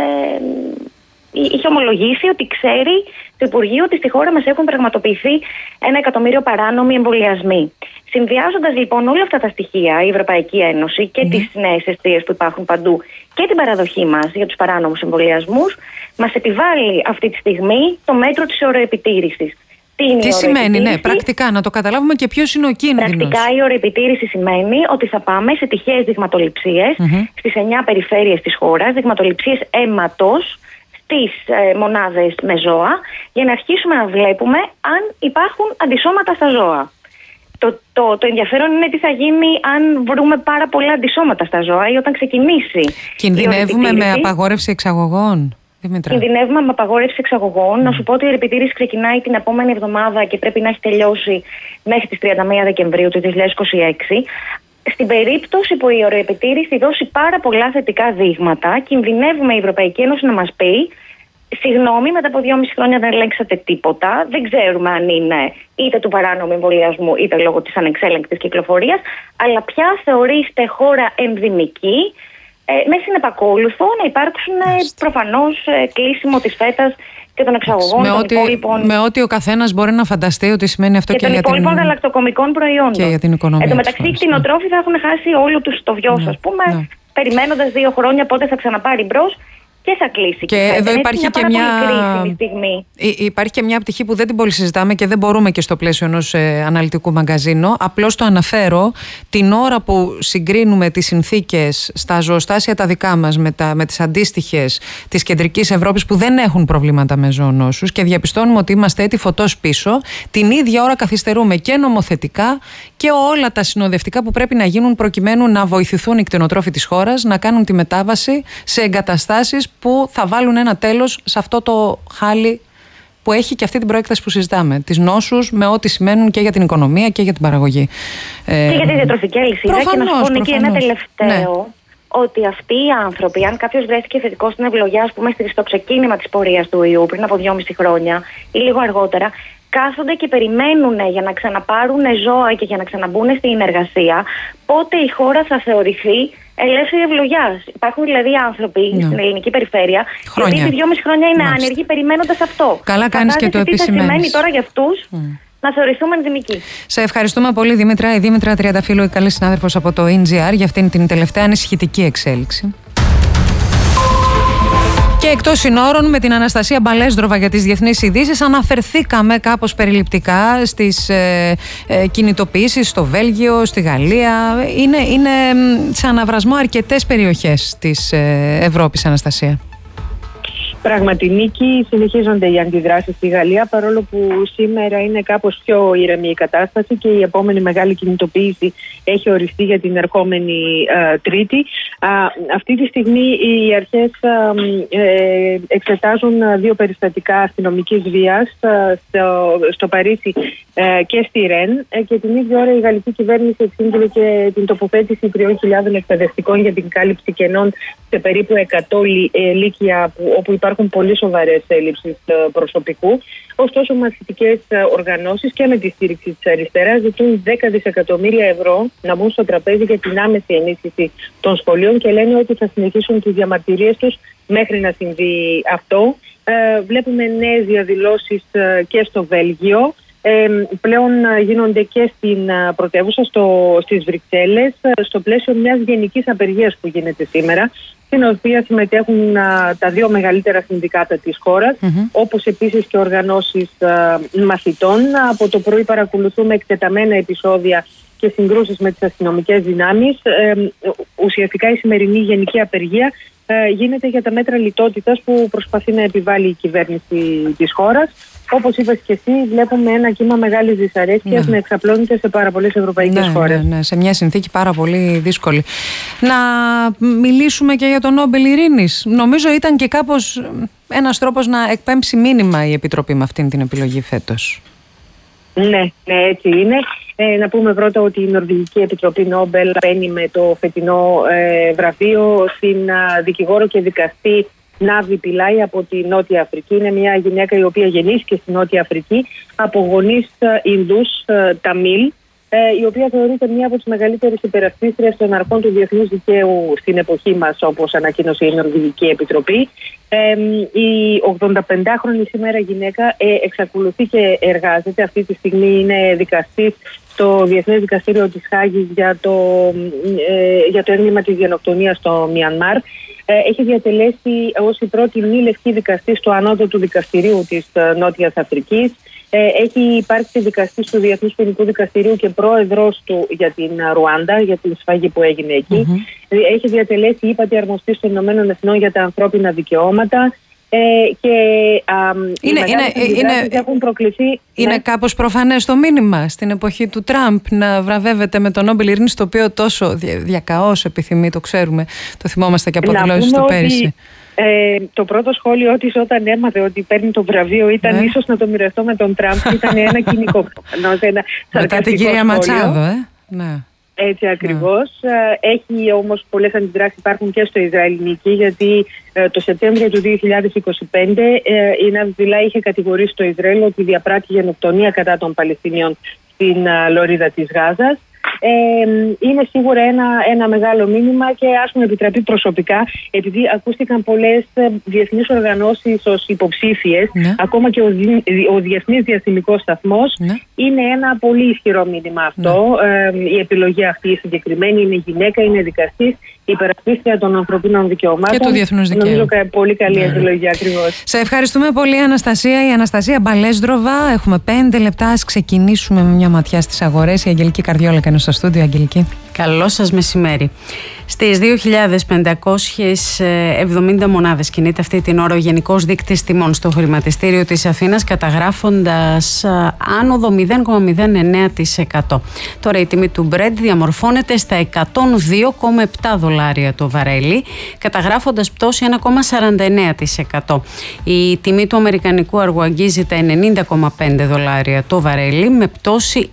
είχε ομολογήσει ότι ξέρει το Υπουργείο ότι στη χώρα μας έχουν πραγματοποιηθεί 1 εκατομμύριο παράνομοι εμβολιασμοί. Συνδυάζοντας λοιπόν όλα αυτά τα στοιχεία, η Ευρωπαϊκή Ένωση και τις νέες εστίες που υπάρχουν παντού και την παραδοχή μας για τους παράνομους εμβολιασμούς, μας επιβάλλει αυτή τη στιγμή το μέτρο της ωρεοεπιτήρησης. Τι σημαίνει, ναι, πρακτικά, να το καταλάβουμε και ποιος είναι ο κίνδυνος. Πρακτικά η ωρεοεπιτήρηση σημαίνει ότι θα πάμε σε τυχαίες δειγματοληψίες στις 9 περιφέρειες της χώρας, δειγματοληψίες αίματος στις μονάδες με ζώα, για να αρχίσουμε να βλέπουμε αν υπάρχουν αντισώματα στα ζώα. Το ενδιαφέρον είναι τι θα γίνει αν βρούμε πάρα πολλά αντισώματα στα ζώα ή όταν ξεκινήσει. Κινδυνεύουμε με απαγόρευση εξαγωγών. Κινδυνεύουμε με απαγόρευση εξαγωγών. Να σου πω ότι η ωρεοεπιτήρηση ξεκινάει την επόμενη εβδομάδα και πρέπει να έχει τελειώσει μέχρι τις 31 Δεκεμβρίου του 2026. Στην περίπτωση που η ωρεοεπιτήρηση δώσει πάρα πολλά θετικά δείγματα, κινδυνεύουμε η Ευρωπαϊκή Ένωση να μας πει: συγγνώμη, μετά από 2,5 χρόνια δεν ελέγξατε τίποτα. Δεν ξέρουμε αν είναι είτε του παράνομου εμβολιασμού είτε λόγω της ανεξέλεγκτης κυκλοφορίας, αλλά πια θεωρείστε χώρα ενδημική, με συνεπακόλουθο να υπάρξουν προφανώς κλείσιμο της φέτας και των εξαγωγών των υπόλοιπων. Με ό,τι ο καθένας μπορεί να φανταστεί ότι σημαίνει αυτό και για την. Και των υπόλοιπων γαλακτοκομικών προϊόντων. Και για την οικονομία. Εν τω μεταξύ, οι κτηνοτρόφοι θα έχουν χάσει όλο τους το βιός, ας πούμε, περιμένοντας 2 χρόνια πότε θα ξαναπάρει μπρος και θα κλείσει. Και εδώ υπάρχει και υπάρχει και μια πτυχή που δεν την πολύ συζητάμε και δεν μπορούμε και στο πλαίσιο ενός αναλυτικού μαγκαζίνου. Απλώς το αναφέρω, την ώρα που συγκρίνουμε τις συνθήκες στα ζωοστάσια τα δικά μας με τις αντίστοιχες της κεντρικής Ευρώπης που δεν έχουν προβλήματα με ζωονόσους και διαπιστώνουμε ότι είμαστε έτη φωτός πίσω, την ίδια ώρα καθυστερούμε και νομοθετικά και όλα τα συνοδευτικά που πρέπει να γίνουν προκειμένου να βοηθηθούν οι κτηνοτρόφοι της χώρας να κάνουν τη μετάβαση σε εγκαταστάσεις που θα βάλουν ένα τέλος σε αυτό το χάλι που έχει και αυτή την προέκταση που συζητάμε. Τις νόσους με ό,τι σημαίνουν και για την οικονομία και για την παραγωγή. Και για τη διατροφική αλυσίδα. Και να σου πω, Νίκη, ένα τελευταίο. Ότι αυτοί οι άνθρωποι, αν κάποιος βρέθηκε θετικό στην ευλογιά, ας πούμε, στο ξεκίνημα της πορείας του ιού πριν από 2,5 χρόνια ή λίγο αργότερα, κάθονται και περιμένουν για να ξαναπάρουν ζώα και για να ξαναμπούν στην εργασία, πότε η χώρα θα θεωρηθεί ελεύθερη ευλογιάς. Υπάρχουν δηλαδή άνθρωποι στην ελληνική περιφέρεια, οι οποίοι 2,5 χρόνια είναι άνεργοι περιμένοντας αυτό. Καλά κάνεις και το επισημαίνεις. Τι θα σημαίνει τώρα για αυτούς να θεωρηθούμε ενδημικοί. Σε ευχαριστούμε πολύ, Δήμητρα. Η Δήμητρα Τριανταφύλου, η καλή συνάδελφος από το NGR, για αυτήν την τελευταία ανησυχητική εξέλιξη. Και εκτός συνόρων, με την Αναστασία Μπαλέσδροβα για τις διεθνείς ειδήσεις, αναφερθήκαμε κάπως περιληπτικά στις κινητοποιήσεις στο Βέλγιο, στη Γαλλία. Είναι σε αναβρασμό αρκετές περιοχές της Ευρώπης, Αναστασία. Πράγματι, Νίκη, συνεχίζονται οι αντιδράσεις στη Γαλλία, παρόλο που σήμερα είναι κάπως πιο ήρεμη η κατάσταση και η επόμενη μεγάλη κινητοποίηση έχει οριστεί για την ερχόμενη Τρίτη. Αυτή τη στιγμή οι αρχές εξετάζουν 2 περιστατικά αστυνομικής βίας στο Παρίσι και στη Ρεν, και την ίδια ώρα η γαλλική κυβέρνηση εξήγηλε και την τοποθέτηση 3.000 εκπαιδευτικών για την κάλυψη κενών σε περίπου 100 λύκεια όπου υπάρχουν πολύ σοβαρές έλλειψεις προσωπικού. Ωστόσο, μαθητικές οργανώσεις και με τη στήριξη της αριστεράς ζητούν 10 δισεκατομμύρια ευρώ να μπουν στο τραπέζι για την άμεση ενίσχυση των σχολείων και λένε ότι θα συνεχίσουν τις διαμαρτυρίες τους μέχρι να συμβεί αυτό. Βλέπουμε νέες διαδηλώσεις και στο Βέλγιο. Πλέον γίνονται και στην πρωτεύουσα, στις Βρυξέλλες, στο πλαίσιο μιας γενικής απεργίας που γίνεται σήμερα, στην οποία συμμετέχουν τα 2 μεγαλύτερα συνδικάτα της χώρας, όπως επίσης και οργανώσεις μαθητών. Από το πρωί παρακολουθούμε εκτεταμένα επεισόδια και συγκρούσεις με τις αστυνομικές δυνάμεις. Ουσιαστικά η σημερινή γενική απεργία γίνεται για τα μέτρα λιτότητας που προσπαθεί να επιβάλλει η κυβέρνηση της χώρας. Όπως είπες και εσύ, βλέπουμε ένα κύμα μεγάλης δυσαρέσκειας να εξαπλώνεται σε πάρα πολλές ευρωπαϊκές χώρες. Ναι, σε μια συνθήκη πάρα πολύ δύσκολη. Να μιλήσουμε και για τον Νόμπελ Ειρήνης. Νομίζω ήταν και κάπως ένας τρόπος να εκπέμψει μήνυμα η Επιτροπή με αυτήν την επιλογή φέτος. Ναι, έτσι είναι. Να πούμε πρώτα ότι η Νορβηγική Επιτροπή Νόμπελ παίρνει με το φετινό βραβείο στην δικηγόρο και δικαστή Νάβη Πιλάη από τη Νότια Αφρική. Είναι μια γυναίκα η οποία γεννήθηκε στη Νότια Αφρική από γονείς Ινδούς Ταμίλ, η οποία θεωρείται μια από τις μεγαλύτερες υπερασπίστριες των αρχών του διεθνούς δικαίου στην εποχή μας, όπως ανακοίνωσε η Νορβηγική Επιτροπή. Η 85χρονη σήμερα γυναίκα εξακολουθεί και εργάζεται. Αυτή τη στιγμή είναι δικαστής στο Διεθνές Δικαστήριο της Χάγης για το έγκλημα της γενοκτονίας στο Μιανμάρ. Έχει διατελέσει ως η πρώτη μη λευκή δικαστή στο ανώτατο δικαστηρίου της Νότιας Αφρικής. Έχει υπάρξει δικαστής του Διεθνούς Ποινικού Δικαστηρίου και πρόεδρος του για την Ρουάντα, για την σφαγή που έγινε εκεί. Έχει διατελέσει ύπατη αρμοστής των Ηνωμένων Εθνών για τα ανθρώπινα δικαιώματα. Έχουν προκληθεί. Είναι κάπως προφανές το μήνυμα στην εποχή του Τραμπ να βραβεύεται με τον Νόμπελ Ειρήνης, το οποίο τόσο διακαώς επιθυμεί, το ξέρουμε, το θυμόμαστε και από δηλώσεις του πέρυσι. Το πρώτο σχόλιο της όταν έμαθε ότι παίρνει το βραβείο ήταν ίσως να το μοιραστώ με τον Τραμπ. Ήταν ένα κοινικό. Μετά την κυρία Ματσάδο, ναι. Έτσι ακριβώς. Έχει όμως πολλές αντιδράσεις, υπάρχουν και στο Ισραήλ, Νίκη, γιατί το Σεπτέμβριο του 2025 η Νάβη Πιλάη είχε κατηγορήσει το Ισραήλ ότι διαπράττει γενοκτονία κατά των Παλαιστινίων στην λωρίδα της Γάζας. Είναι σίγουρα ένα μεγάλο μήνυμα και ας μου επιτραπεί προσωπικά, επειδή ακούστηκαν πολλές διεθνείς οργανώσεις ως υποψήφιες, ακόμα και ο Διεθνής Διαστημικός Σταθμός, είναι ένα πολύ ισχυρό μήνυμα αυτό. Η επιλογή αυτή η συγκεκριμένη είναι γυναίκα, είναι δικαστής, υπερασπίστρια των ανθρωπίνων δικαιωμάτων. Και του διεθνούς δικαίου. Νομίζω πολύ καλή επιλογή ακριβώς. Σε ευχαριστούμε πολύ, Αναστασία. Η Αναστασία Μπαλέσδροβα. Έχουμε 5 λεπτά. Ας ξεκινήσουμε με μια ματιά στις αγορές. Η Αγγελική Καρδιόλακα είναι στο στούντιο. Αγγελική. Καλό σας μεσημέρι. Στις 2.570 μονάδες κινείται αυτή την ώρα ο Γενικός Δείκτης Τιμών στο χρηματιστήριο της Αθήνας, καταγράφοντας άνοδο 0,09%. Τώρα η τιμή του Brent διαμορφώνεται στα $102,7 το βαρέλι, καταγράφοντας πτώση 1,49%. Η τιμή του αμερικανικού αργού αγγίζει τα $90,5 το βαρέλι, με πτώση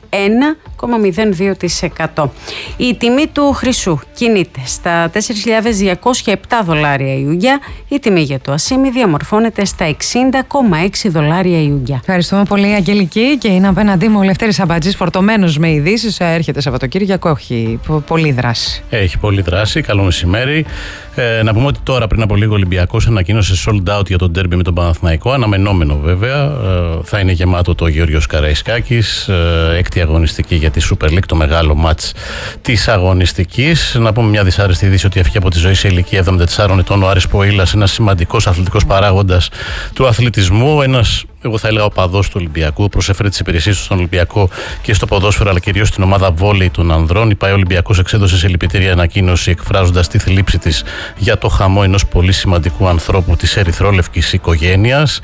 1,02%. Η τιμή του χρυσού κινείται στα $4.207 η ουγγιά. Η τιμή για το ασίμι διαμορφώνεται στα $60,6 η ουγγιά. Ευχαριστούμε πολύ, Αγγελική. Και είναι απέναντί μου ο Λευτέρης Αμπατζής, φορτωμένος με ειδήσεις. Έρχεται Σαββατοκύριακο, έχει πολλή δράση. Έχει πολλή δράση. Καλό μεσημέρι. Να πούμε ότι τώρα πριν από λίγο ο Ολυμπιακός ανακοίνωσε sold out για τον ντέρμπι με τον Παναθηναϊκό. Αναμενόμενο βέβαια. Θα είναι γεμάτο το Γεώργιος Καραϊσκάκης. Έκτη αγωνιστική για τη Super League, το μεγάλο μάτς της αγωνιστικής. Να πούμε μια δυσάρεστη είδηση ότι έφυγε από τη ζωή σε ηλικία 74 ετών ο Άρης Ποήλας, ένας σημαντικός αθλητικός παράγοντας του αθλητισμού. Ένας εγώ θα έλεγα οπαδός του Ολυμπιακού, προσέφερε τις υπηρεσίες του στον Ολυμπιακό και στο ποδόσφαιρο, αλλά κυρίως στην ομάδα βόλεϊ των ανδρών. Η ΠΑΕ Ολυμπιακός εξέδωσε σε λυπητήρια ανακοίνωση εκφράζοντας τη θλίψη της για το χαμό ενός πολύ σημαντικού ανθρώπου της ερυθρόλευκης οικογένειας.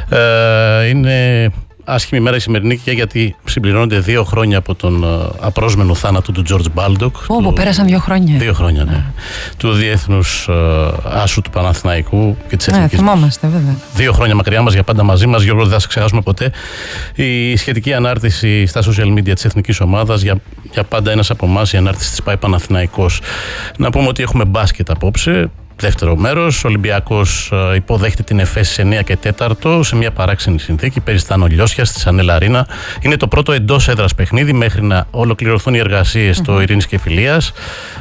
Είναι άσχημη μέρα η σημερινή και γιατί συμπληρώνονται 2 χρόνια από τον απρόσμενο θάνατο του George Baldock. Όπου πέρασαν 2 χρόνια. 2 χρόνια, ναι. Του διεθνούς άσου του Παναθηναϊκού και της Εθνικής. Θυμόμαστε, βέβαια. 2 χρόνια μακριά μας, για πάντα μαζί μας. Γιώργο, δεν θα σε ξεχάσουμε ποτέ. Η σχετική ανάρτηση στα social media της Εθνικής Ομάδας, για πάντα ένας από εμάς, η ανάρτηση της ΠΑΕ Παναθηναϊκός. Να πούμε ότι έχουμε μπάσκετ απόψε. Δεύτερο μέρος, ο Ολυμπιακός υποδέχεται την ΕΦΕΣ σε 9 και 4 σε μια παράξενη συνθήκη. Παίζει στα Νολιώσια, στη Σανέλα Αρίνα. Είναι το πρώτο εντός έδρας παιχνίδι μέχρι να ολοκληρωθούν οι εργασίες στο Ειρήνης και Φιλίας.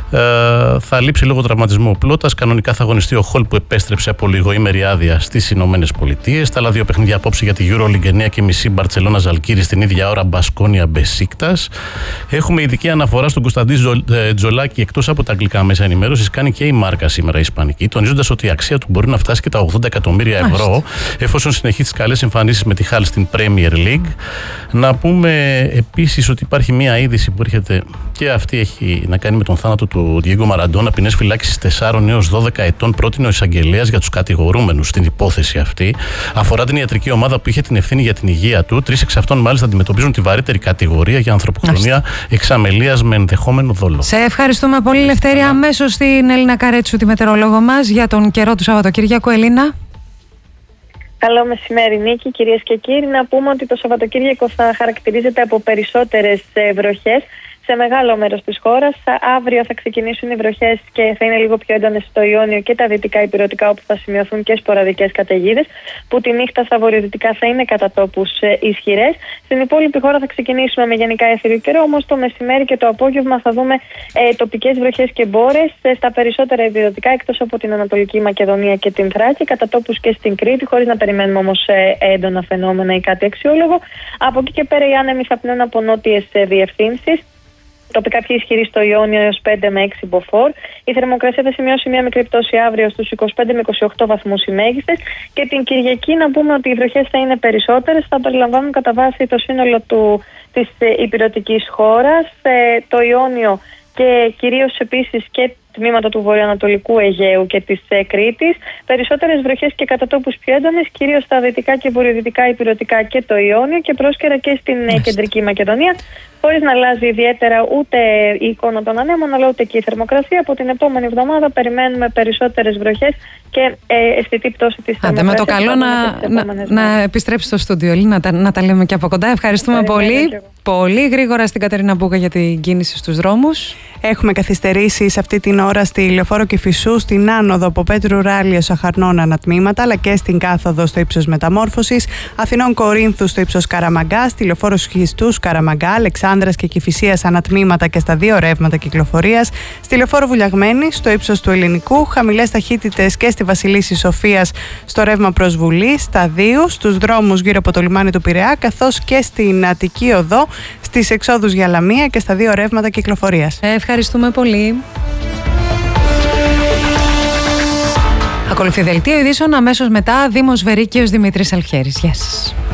Θα λείψει λόγω τραυματισμού ο Πλώτας. Κανονικά θα αγωνιστεί ο Χολ που επέστρεψε από λιγοήμερη άδεια στις Ηνωμένες Πολιτείες. Τα άλλα 2 παιχνίδια απόψε για τη EuroLeague 9:30 Μπαρτσελώνα Ζαλγκύρη στην ίδια ώρα Μπασκόνια Μπεσίκτας. Έχουμε ειδική αναφορά στον Κωνσταντίν Τζολάκη, εκτός από τα αγγλικά μέσα ενημέρωσης. Κάνει και η Μάρκα σήμερα Ισπανική, τονίζοντας ότι η αξία του μπορεί να φτάσει και τα 80 εκατομμύρια ευρώ, εφόσον συνεχίσει τις καλές εμφανίσεις με τη Χάλ στην Premier League. Να πούμε επίσης ότι υπάρχει μια είδηση που έρχεται και αυτή έχει να κάνει με τον θάνατο του Διέγκο Μαραντόνα. Ποινές φυλάκισης 4 έως 12 ετών πρότεινε ο εισαγγελέας για τους κατηγορούμενους στην υπόθεση αυτή. Αφορά την ιατρική ομάδα που είχε την ευθύνη για την υγεία του. 3 εξ αυτών μάλιστα αντιμετωπίζουν τη βαρύτερη κατηγορία για ανθρωποκτονία εξαμελίας με ενδεχόμενο δόλο. Σε ευχαριστούμε πολύ, Λευτέρη. Αμέσως στην Έλληνα Καρέτσου, τη μετεωρολόγο μας, για τον καιρό του Σαββατοκύριακου. Ελίνα. Καλό μεσημέρι, Νίκη, κυρίες και κύριοι. Να πούμε ότι το Σαββατοκύριακο θα χαρακτηρίζεται από περισσότερες βροχές σε μεγάλο μέρος της χώρας. Αύριο θα ξεκινήσουν οι βροχές και θα είναι λίγο πιο έντονες στο Ιόνιο και τα δυτικά ηπειρωτικά, όπου θα σημειωθούν και σποραδικές καταιγίδες, που τη νύχτα στα βορειοδυτικά θα είναι κατά τόπους ισχυρές. Στην υπόλοιπη χώρα θα ξεκινήσουμε με γενικά αιθρίου καιρό, όμως το μεσημέρι και το απόγευμα θα δούμε τοπικές βροχές και μπόρες στα περισσότερα ηπειρωτικά, εκτός από την Ανατολική Μακεδονία και την Θράκη, κατά τόπους και στην Κρήτη, χωρίς να περιμένουμε όμως έντονα φαινόμενα ή κάτι αξιόλογο. Από εκεί και πέρα οι άνεμοι θα πνέουν από νότιες διευθύνσεις. Τοπικά πιο ισχυρή στο Ιόνιο έως 5 με 6 μποφόρ. Η θερμοκρασία θα σημειώσει μια μικρή πτώση αύριο στους 25 με 28 βαθμούς οι μέγιστες. Και την Κυριακή να πούμε ότι οι βροχές θα είναι περισσότερες. Θα περιλαμβάνουν κατά βάση το σύνολο της ηπειρωτικής χώρας, το Ιόνιο και κυρίως επίσης και τμήματα του βορειοανατολικού Αιγαίου και της Κρήτης. Περισσότερες βροχές και κατά τόπους πιο έντονες, κυρίως στα δυτικά και βορειοδυτικά ηπειρωτικά και το Ιόνιο, και πρόσκαιρα και στην κεντρική Μακεδονία, χωρίς να αλλάζει ιδιαίτερα ούτε η εικόνα των ανέμων, αλλά ούτε και η θερμοκρασία. Από την επόμενη εβδομάδα περιμένουμε περισσότερες βροχές και αισθητή πτώση της θερμοκρασίας. Με το καλό να επιστρέψει στο στούντιο, να τα λέμε και από κοντά. Ευχαριστούμε πολύ. Πολύ γρήγορα στην Κατερίνα Μπούκα για την κίνηση στους δρόμους. Έχουμε καθυστερήσεις αυτή την ώρα στη Λεωφόρο Κηφισού, στην άνοδο από Πέτρου Ράλιο Αχαρνών ανατμήματα, αλλά και στην κάθοδο στο ύψος Μεταμόρφωσης, Αθηνών Κορίνθου στο ύψος Καραμαγκά, στη Λεωφόρο Σχιστού Καραμαγκά, Αλεξάνδρας και Κηφισίας ανατμήματα και στα 2 ρεύματα κυκλοφορίας, στη Λεωφόρο Βουλιαγμένη στο ύψος του Ελληνικού, χαμηλές ταχύτητες και στη Βασιλίση Σοφίας στο ρεύμα προς Βουλή, στα 2 στους δρόμους γύρω από το λιμάνι του Πειραιά, καθώς και στην Αττική Οδό, στις εξόδους για Λαμία και στα 2 ρεύματα κυκλοφορίας. Ευχαριστούμε πολύ. Ακολουθεί δελτίο ειδήσεων, αμέσως μετά Δήμος Βερίκαιος Δημήτρης Αλφιέρης. Γεια σας.